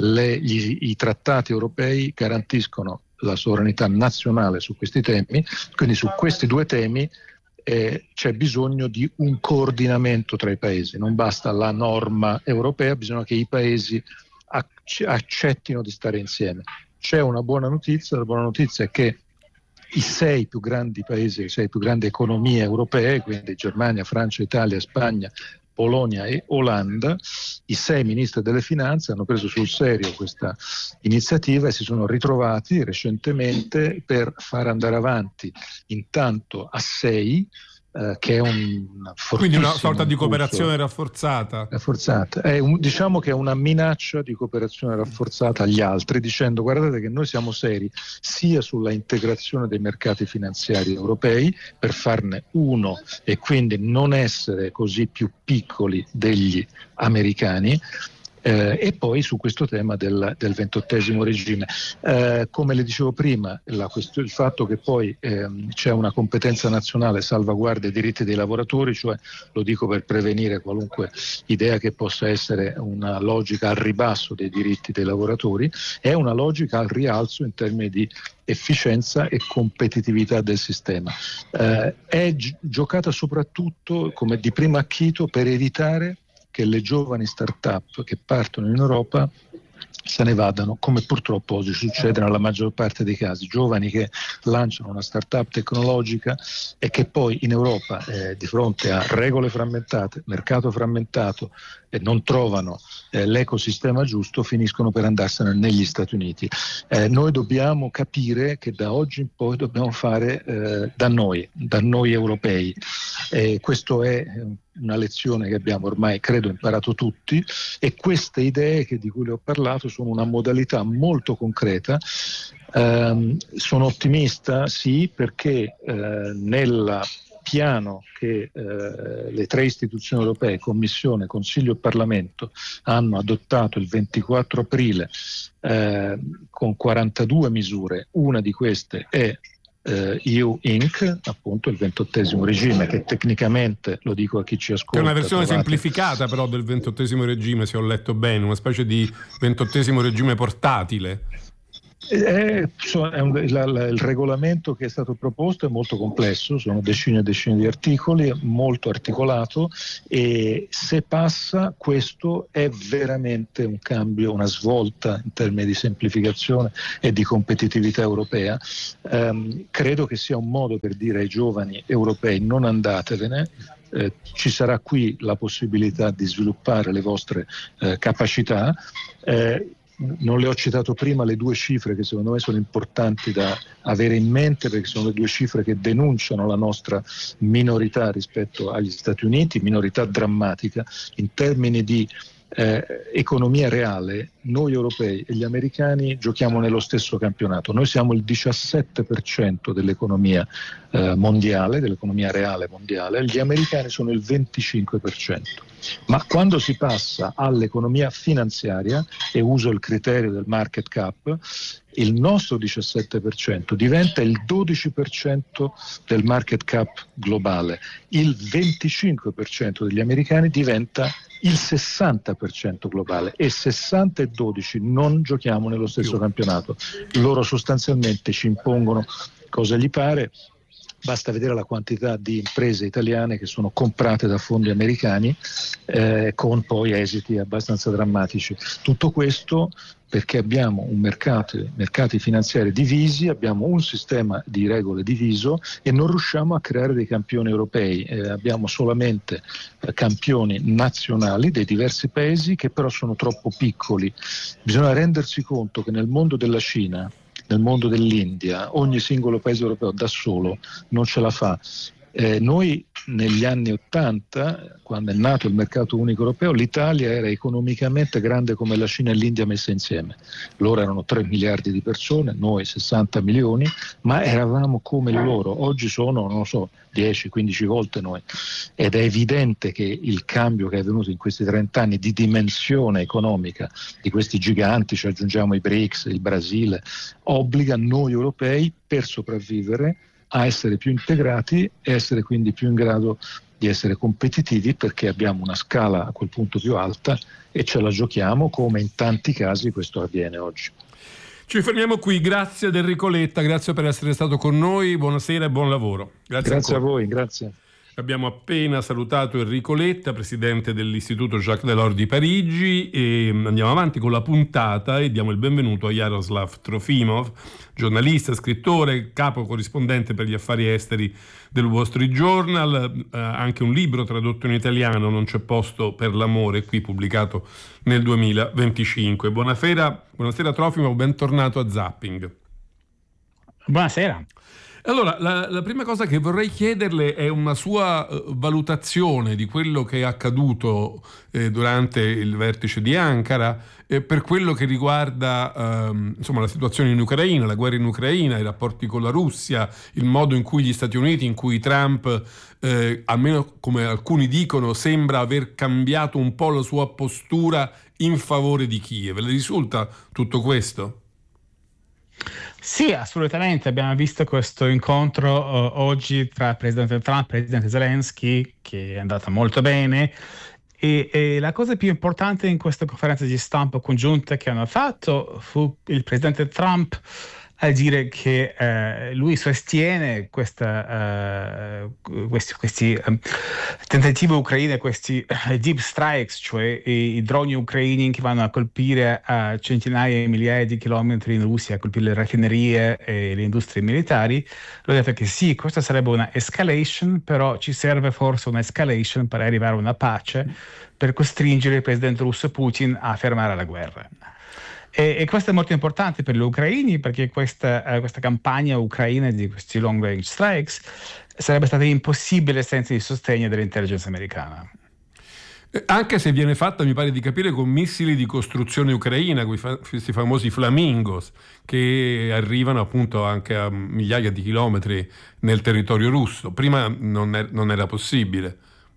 I trattati europei garantiscono la sovranità nazionale su questi temi, quindi su questi due temi c'è bisogno di un coordinamento tra i paesi, non basta la norma europea, bisogna che i paesi accettino di stare insieme. C'è una buona notizia, la buona notizia è che i 6 più grandi paesi, le 6 più grandi economie europee, quindi Germania, Francia, Italia, Spagna, Polonia e Olanda, i 6 ministri delle finanze hanno preso sul serio questa iniziativa e si sono ritrovati recentemente per far andare avanti intanto a 6, che è un fortissimo quindi una sorta di cooperazione impulso rafforzata. Diciamo che è una minaccia di cooperazione rafforzata agli altri, dicendo guardate che noi siamo seri sia sulla integrazione dei mercati finanziari europei per farne uno e quindi non essere così più piccoli degli americani, e poi su questo tema del 28esimo regime. Come le dicevo prima, il fatto che poi c'è una competenza nazionale salvaguardia i diritti dei lavoratori, cioè lo dico per prevenire qualunque idea che possa essere una logica al ribasso dei diritti dei lavoratori, è una logica al rialzo in termini di efficienza e competitività del sistema. È giocata soprattutto come di primo acchito per evitare che le giovani start-up che partono in Europa se ne vadano, come purtroppo oggi succede nella maggior parte dei casi, giovani che lanciano una startup tecnologica e che poi in Europa, di fronte a regole frammentate, mercato frammentato, e non trovano l'ecosistema giusto, finiscono per andarsene negli Stati Uniti. Noi dobbiamo capire che da oggi in poi dobbiamo fare da noi europei. Questo è una lezione che abbiamo ormai, credo, imparato tutti, e queste idee di cui le ho parlato sono una modalità molto concreta. Sono ottimista, sì, perché nel piano che le tre istituzioni europee, Commissione, Consiglio e Parlamento, hanno adottato il 24 aprile con 42 misure, una di queste è EU Inc., appunto il 28° regime, che tecnicamente, lo dico a chi ci ascolta, è una versione semplificata però del 28° regime, se ho letto bene, una specie di 28° regime portatile. Il regolamento che è stato proposto è molto complesso, sono decine e decine di articoli, è molto articolato, e se passa questo è veramente un cambio, una svolta in termini di semplificazione e di competitività europea. Credo che sia un modo per dire ai giovani europei: non andatevene, ci sarà qui la possibilità di sviluppare le vostre capacità. Non le ho citato prima le due cifre che secondo me sono importanti da avere in mente, perché sono le due cifre che denunciano la nostra minorità rispetto agli Stati Uniti, minorità drammatica. In termini di economia reale, noi europei e gli americani giochiamo nello stesso campionato. Noi siamo il 17% dell'economia mondiale, dell'economia reale mondiale, gli americani sono il 25%. Ma quando si passa all'economia finanziaria, e uso il criterio del market cap, il nostro 17% diventa il 12% del market cap globale, il 25% degli americani diventa il 60% globale, e 60 e 12 non giochiamo nello stesso campionato. Loro sostanzialmente ci impongono cosa gli pare. Basta vedere la quantità di imprese italiane che sono comprate da fondi americani, con poi esiti abbastanza drammatici. Tutto questo perché abbiamo mercati finanziari divisi, abbiamo un sistema di regole diviso e non riusciamo a creare dei campioni europei. Abbiamo solamente campioni nazionali dei diversi paesi che però sono troppo piccoli. Bisogna rendersi conto che nel mondo della Cina, nel mondo dell'India, ogni singolo paese europeo da solo non ce la fa. Noi negli anni 80, quando è nato il mercato unico europeo, l'Italia era economicamente grande come la Cina e l'India messe insieme. Loro erano 3 miliardi di persone, noi 60 milioni, ma eravamo come loro. Oggi sono, non lo so, 10-15 volte noi. Ed è evidente che il cambio che è avvenuto in questi 30 anni di dimensione economica di questi giganti, ci aggiungiamo i BRICS, il Brasile, obbliga noi europei, per sopravvivere, a essere più integrati e essere quindi più in grado di essere competitivi, perché abbiamo una scala a quel punto più alta e ce la giochiamo, come in tanti casi questo avviene oggi. Ci fermiamo qui, grazie ad Enrico Letta, grazie per essere stato con noi, buonasera e buon lavoro. Grazie a voi, grazie. Abbiamo appena salutato Enrico Letta, presidente dell'Istituto Jacques Delors di Parigi, e andiamo avanti con la puntata e diamo il benvenuto a Jaroslav Trofimov, giornalista, scrittore, capo corrispondente per gli affari esteri del Wall Street Journal, anche un libro tradotto in italiano, Non c'è posto per l'amore, qui pubblicato nel 2025. Buonasera Trofimov, bentornato a Zapping. Buonasera. Allora, la prima cosa che vorrei chiederle è una sua valutazione di quello che è accaduto durante il vertice di Ankara, per quello che riguarda la situazione in Ucraina, la guerra in Ucraina, i rapporti con la Russia, il modo in cui gli Stati Uniti, in cui Trump, almeno come alcuni dicono, sembra aver cambiato un po' la sua postura in favore di Kiev. Le risulta tutto questo? Sì, assolutamente. Abbiamo visto questo incontro oggi tra il presidente Trump e il presidente Zelensky, che è andata molto bene, e la cosa più importante in questa conferenza di stampa congiunta che hanno fatto fu il presidente Trump a dire che lui sostiene questi tentativi ucraini, questi deep strikes, cioè i droni ucraini che vanno a colpire a centinaia e migliaia di chilometri in Russia, a colpire le raffinerie e le industrie militari. Lui ha detto che sì, questa sarebbe una escalation, però ci serve forse una escalation per arrivare a una pace, per costringere il presidente russo Putin a fermare la guerra. E questo è molto importante per gli ucraini, perché questa campagna ucraina di questi long range strikes sarebbe stata impossibile senza il sostegno dell'intelligence americana. Anche se viene fatta, mi pare di capire, con missili di costruzione ucraina, questi famosi Flamingos, che arrivano appunto anche a migliaia di chilometri nel territorio russo. Prima non era possibile.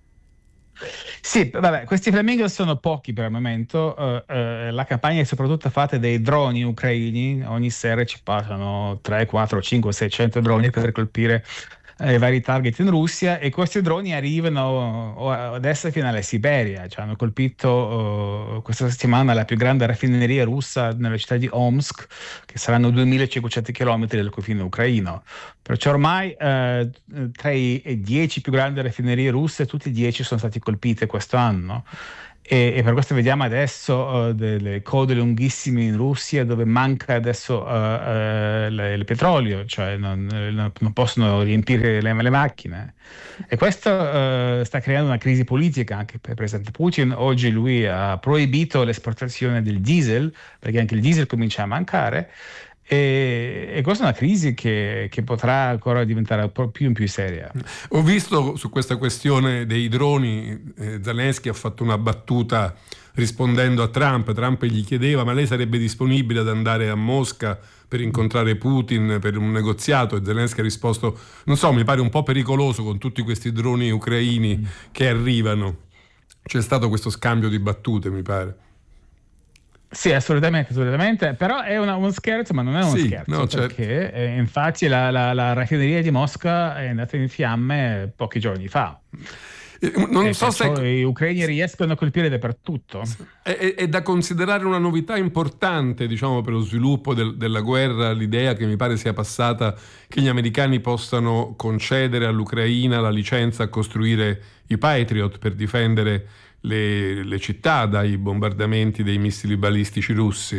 Sì, vabbè, questi Flamingos sono pochi per il momento. La campagna è soprattutto fatta dai droni ucraini. Ogni sera ci passano 3, 4, 5, 600 droni per colpire i vari target in Russia, e questi droni arrivano adesso fino alla Siberia. Cioè, hanno colpito questa settimana la più grande raffineria russa nella città di Omsk, che saranno 2500 km dal confine ucraino. Perciò ormai tra i 10 più grandi raffinerie russe, tutti e 10 sono stati colpite questo anno. E per questo vediamo adesso delle code lunghissime in Russia, dove manca adesso il petrolio, cioè non possono riempire le macchine. E questo sta creando una crisi politica anche per il presidente Putin. Oggi lui ha proibito l'esportazione del diesel, perché anche il diesel comincia a mancare. E questa è una crisi che potrà ancora diventare più in più seria. Ho visto su questa questione dei droni, Zelensky ha fatto una battuta rispondendo a Trump. Trump gli chiedeva: ma lei sarebbe disponibile ad andare a Mosca per incontrare Putin per un negoziato? E Zelensky ha risposto: non so, mi pare un po' pericoloso con tutti questi droni ucraini che arrivano. C'è stato questo scambio di battute, mi pare. Sì, assolutamente, però è uno scherzo, ma non è uno scherzo, no, perché infatti la raffineria di Mosca è andata in fiamme pochi giorni fa. Non so se gli ucraini riescono a colpire dappertutto. È da considerare una novità importante, diciamo, per lo sviluppo della guerra, l'idea che mi pare sia passata che gli americani possano concedere all'Ucraina la licenza a costruire i Patriot per difendere le città dai bombardamenti dei missili balistici russi.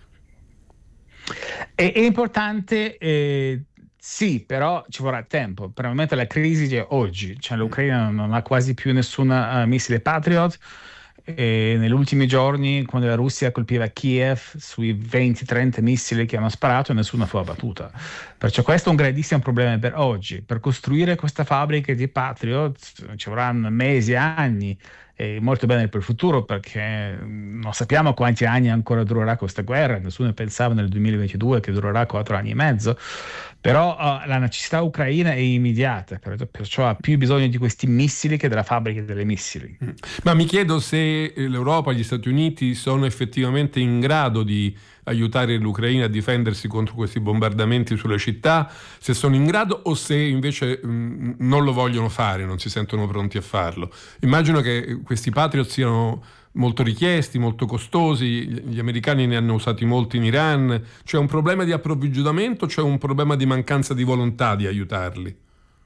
È importante, sì, però ci vorrà tempo. Per il momento la crisi è oggi, cioè l'Ucraina non ha quasi più nessun missile Patriot. E negli ultimi giorni, quando la Russia colpiva Kiev, sui 20-30 missili che hanno sparato, nessuna fu abbattuta. Perciò questo è un grandissimo problema per oggi. Per costruire questa fabbrica di Patriot ci vorranno mesi, anni, e molto bene per il futuro, perché non sappiamo quanti anni ancora durerà questa guerra. Nessuno pensava nel 2022 che durerà 4 anni e mezzo. Però la necessità ucraina è immediata, perciò ha più bisogno di questi missili che della fabbrica delle missili. Ma mi chiedo se l'Europa e gli Stati Uniti sono effettivamente in grado di aiutare l'Ucraina a difendersi contro questi bombardamenti sulle città, se sono in grado o se invece non lo vogliono fare, non si sentono pronti a farlo. Immagino che questi Patriot siano molto richiesti, molto costosi, gli americani ne hanno usati molti in Iran. C'è un problema di approvvigionamento, c'è un problema di mancanza di volontà di aiutarli?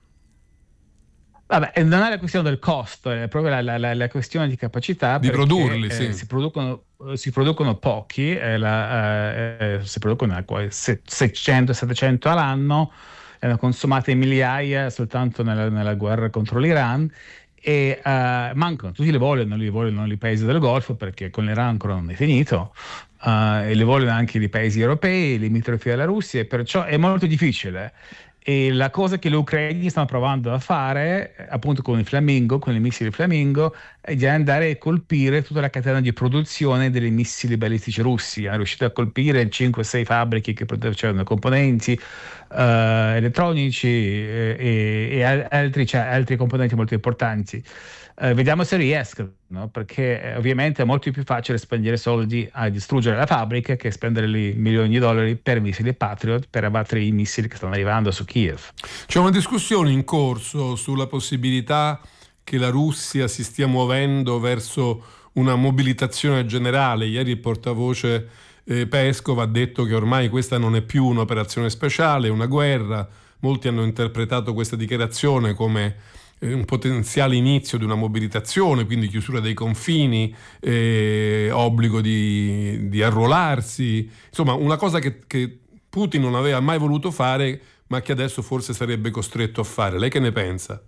Vabbè, non è la questione del costo, è proprio la questione di capacità di produrli, sì. Si producono pochi, si producono 600-700 all'anno, hanno consumate migliaia soltanto nella guerra contro l'Iran. E mancano tutti, li vogliono i paesi del Golfo, perché con l'Iran ancora non è finito, e li vogliono anche i paesi europei limitrofi alla Russia, e perciò è molto difficile. E la cosa che gli ucraini stanno provando a fare, appunto con i missili Flamingo, è di andare a colpire tutta la catena di produzione dei missili balistici russi. Hanno riuscito a colpire 5-6 fabbriche che producevano componenti elettronici e altri componenti molto importanti. Vediamo se riescono, no? Perché ovviamente è molto più facile spendere soldi a distruggere la fabbrica che spendere lì milioni di dollari per missili Patriot per abbattere i missili che stanno arrivando su Kiev. C'è una discussione in corso sulla possibilità che la Russia si stia muovendo verso una mobilitazione generale. Ieri il portavoce Peskov ha detto che ormai questa non è più un'operazione speciale, è una guerra. Molti hanno interpretato questa dichiarazione come un potenziale inizio di una mobilitazione, quindi chiusura dei confini, obbligo di arruolarsi, insomma una cosa che Putin non aveva mai voluto fare, ma che adesso forse sarebbe costretto a fare. Lei che ne pensa?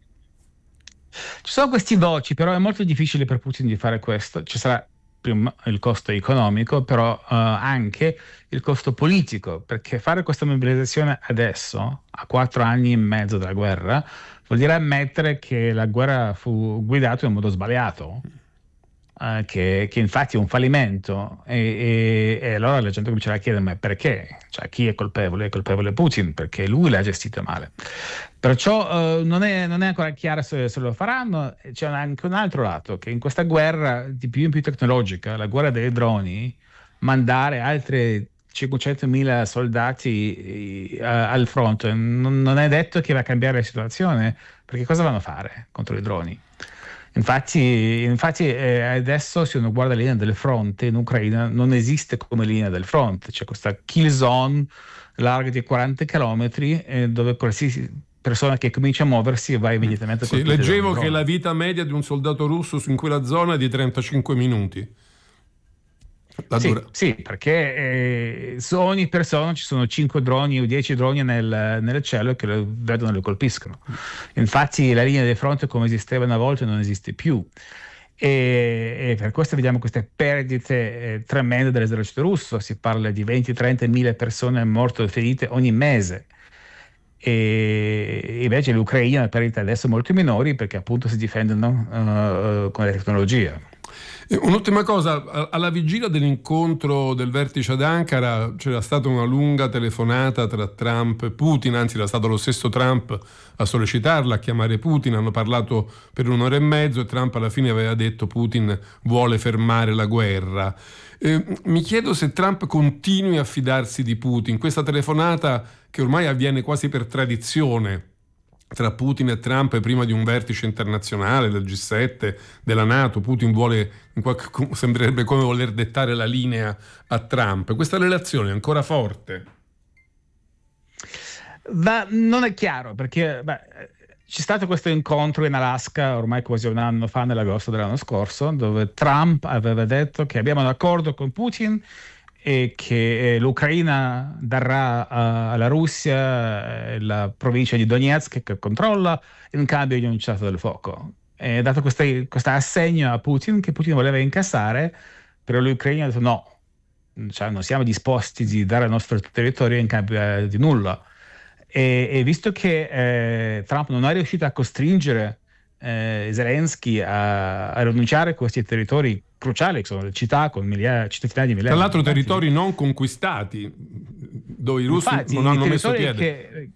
Ci sono queste voci, però è molto difficile per Putin di fare questo. Ci sarà prima il costo economico, però anche il costo politico, perché fare questa mobilitazione adesso, a 4 anni e mezzo dalla guerra, vuol dire ammettere che la guerra fu guidata in modo sbagliato, che infatti è un fallimento, e allora la gente comincerà a chiedere: ma perché? Cioè, chi è colpevole? È colpevole Putin, perché lui l'ha gestita male. Perciò non è ancora chiaro se lo faranno. C'è anche un altro lato, che in questa guerra di più in più tecnologica, la guerra dei droni, mandare altri 500.000 soldati al fronte non è detto che va a cambiare la situazione, perché cosa vanno a fare contro i droni? Infatti adesso, se uno guarda la linea del fronte in Ucraina, non esiste come linea del fronte, c'è questa kill zone larga di 40 km dove qualsiasi persona che comincia a muoversi va immediatamente colpita. Sì, leggevo che la vita media di un soldato russo in quella zona è di 35 minuti. Sì, perché su ogni persona ci sono 5 droni o 10 droni nel cielo che lo vedono e lo colpiscono. Infatti la linea del fronte come esisteva una volta non esiste più, e per questo vediamo queste perdite tremende dell'esercito russo. Si parla di 20-30 mila persone morte o ferite ogni mese, e invece l'Ucraina ha perdite adesso molto minori, perché appunto si difendono con la tecnologia. Un'ultima cosa, alla vigilia dell'incontro del vertice ad Ankara c'era stata una lunga telefonata tra Trump e Putin, anzi era stato lo stesso Trump a sollecitarla, a chiamare Putin, hanno parlato per 1 ora e mezzo e Trump alla fine aveva detto: Putin vuole fermare la guerra. Mi chiedo se Trump continui a fidarsi di Putin, questa telefonata che ormai avviene quasi per tradizione tra Putin e Trump prima di un vertice internazionale del G7, della NATO. Putin vuole, sembrerebbe come voler dettare la linea a Trump. Questa relazione è ancora forte? Non è chiaro, perché c'è stato questo incontro in Alaska ormai quasi 1 anno fa, nell'agosto dell'anno scorso, dove Trump aveva detto che abbiamo un accordo con Putin e che l'Ucraina darà alla Russia la provincia di Donetsk che controlla in cambio di un cessate del fuoco. E dato questo assegno a Putin, che Putin voleva incassare, però l'Ucraina ha detto no, cioè non siamo disposti di dare il nostro territorio in cambio di nulla. E visto che Trump non è riuscito a costringere Zelensky a rinunciare a questi territori cruciali, che sono le città con cittadini di migliaia. Tra l'altro territori non conquistati, dove i russi non hanno messo piede.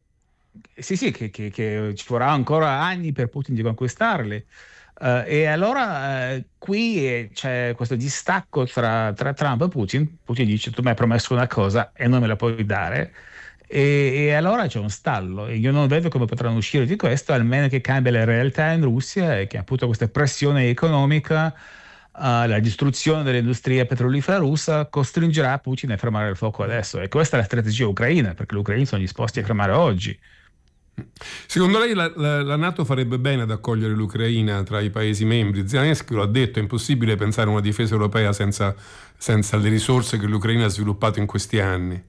Che ci vorrà ancora anni per Putin di conquistarli. E allora qui c'è questo distacco tra Trump e Putin. Putin dice: tu mi hai promesso una cosa e non me la puoi dare. E allora c'è un stallo, e io non vedo come potranno uscire di questo, almeno che cambia la realtà in Russia e che appunto questa pressione economica, la distruzione dell'industria petrolifera russa costringerà Putin a fermare il fuoco adesso. E questa è la strategia ucraina, perché gli ucraini sono disposti a fermare oggi. Secondo lei la NATO farebbe bene ad accogliere l'Ucraina tra i paesi membri? Zelensky lo ha detto: è impossibile pensare a una difesa europea senza le risorse che l'Ucraina ha sviluppato in questi anni.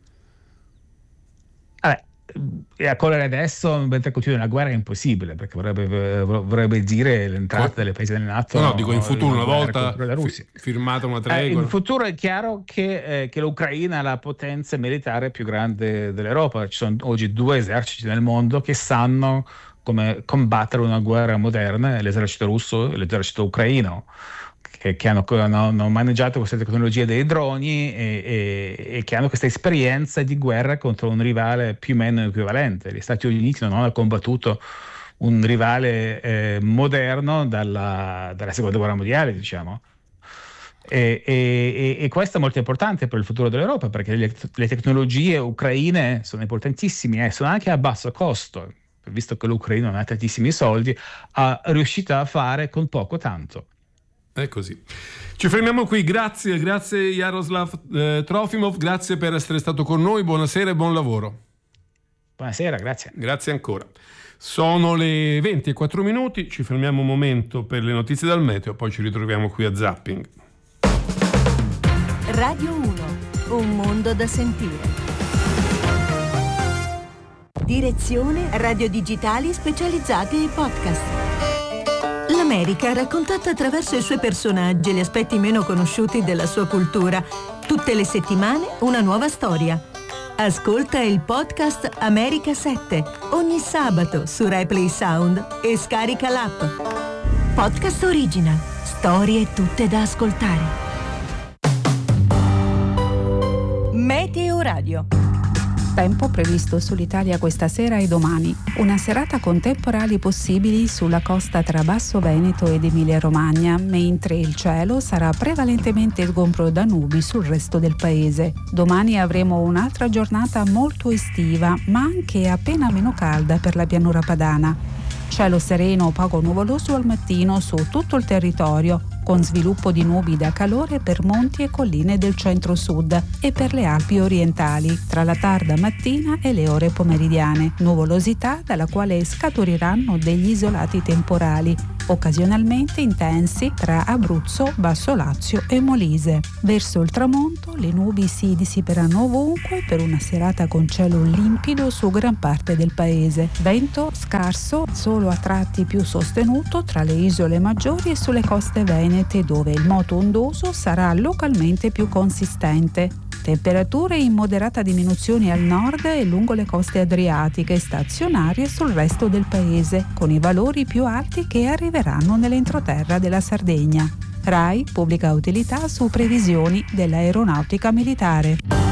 E accogliere adesso mentre continua la guerra è impossibile, perché vorrebbe dire l'entrata dei paesi del NATO. No, dico in futuro, una volta firmata una tregua. In futuro è chiaro che l'Ucraina è la potenza militare più grande dell'Europa. Ci sono oggi 2 eserciti nel mondo che sanno come combattere una guerra moderna: l'esercito russo e l'esercito ucraino, che hanno maneggiato questa tecnologia dei droni e che hanno questa esperienza di guerra contro un rivale più o meno equivalente. Gli Stati Uniti non hanno combattuto un rivale moderno dalla seconda guerra mondiale, diciamo. E questo è molto importante per il futuro dell'Europa, perché le tecnologie ucraine sono importantissime e sono anche a basso costo, visto che l'Ucraina non ha tantissimi soldi, è riuscita a fare con poco tanto. È così. Ci fermiamo qui, grazie Jaroslav Trofimov, grazie per essere stato con noi, buonasera e buon lavoro. Buonasera, grazie. Grazie ancora. Sono le 20:04, ci fermiamo un momento per le notizie dal meteo, poi ci ritroviamo qui a Zapping. Radio 1, un mondo da sentire. Direzione Radio Digitali Specializzati e Podcast. L'America raccontata attraverso i suoi personaggi e gli aspetti meno conosciuti della sua cultura. Tutte le settimane una nuova storia. Ascolta il podcast America 7 ogni sabato su RaiPlay Sound e scarica l'app. Podcast Original. Storie tutte da ascoltare. Meteo Radio. Tempo previsto sull'Italia questa sera e domani. Una serata con temporali possibili sulla costa tra Basso Veneto ed Emilia-Romagna, mentre il cielo sarà prevalentemente sgombro da nubi sul resto del paese. Domani avremo un'altra giornata molto estiva, ma anche appena meno calda per la pianura padana. Cielo sereno o poco nuvoloso al mattino su tutto il territorio, con sviluppo di nubi da calore per monti e colline del centro-sud e per le Alpi orientali, tra la tarda mattina e le ore pomeridiane. Nuvolosità dalla quale scaturiranno degli isolati temporali, occasionalmente intensi tra Abruzzo, Basso Lazio e Molise. Verso il tramonto le nubi si dissiperanno ovunque per una serata con cielo limpido su gran parte del paese. Vento scarso, solo a tratti più sostenuto tra le isole maggiori e sulle coste venete, dove il moto ondoso sarà localmente più consistente. Temperature in moderata diminuzione al nord e lungo le coste adriatiche, stazionarie sul resto del paese, con i valori più alti che arriveranno nell'entroterra della Sardegna. RAI pubblica utilità su previsioni dell'aeronautica militare.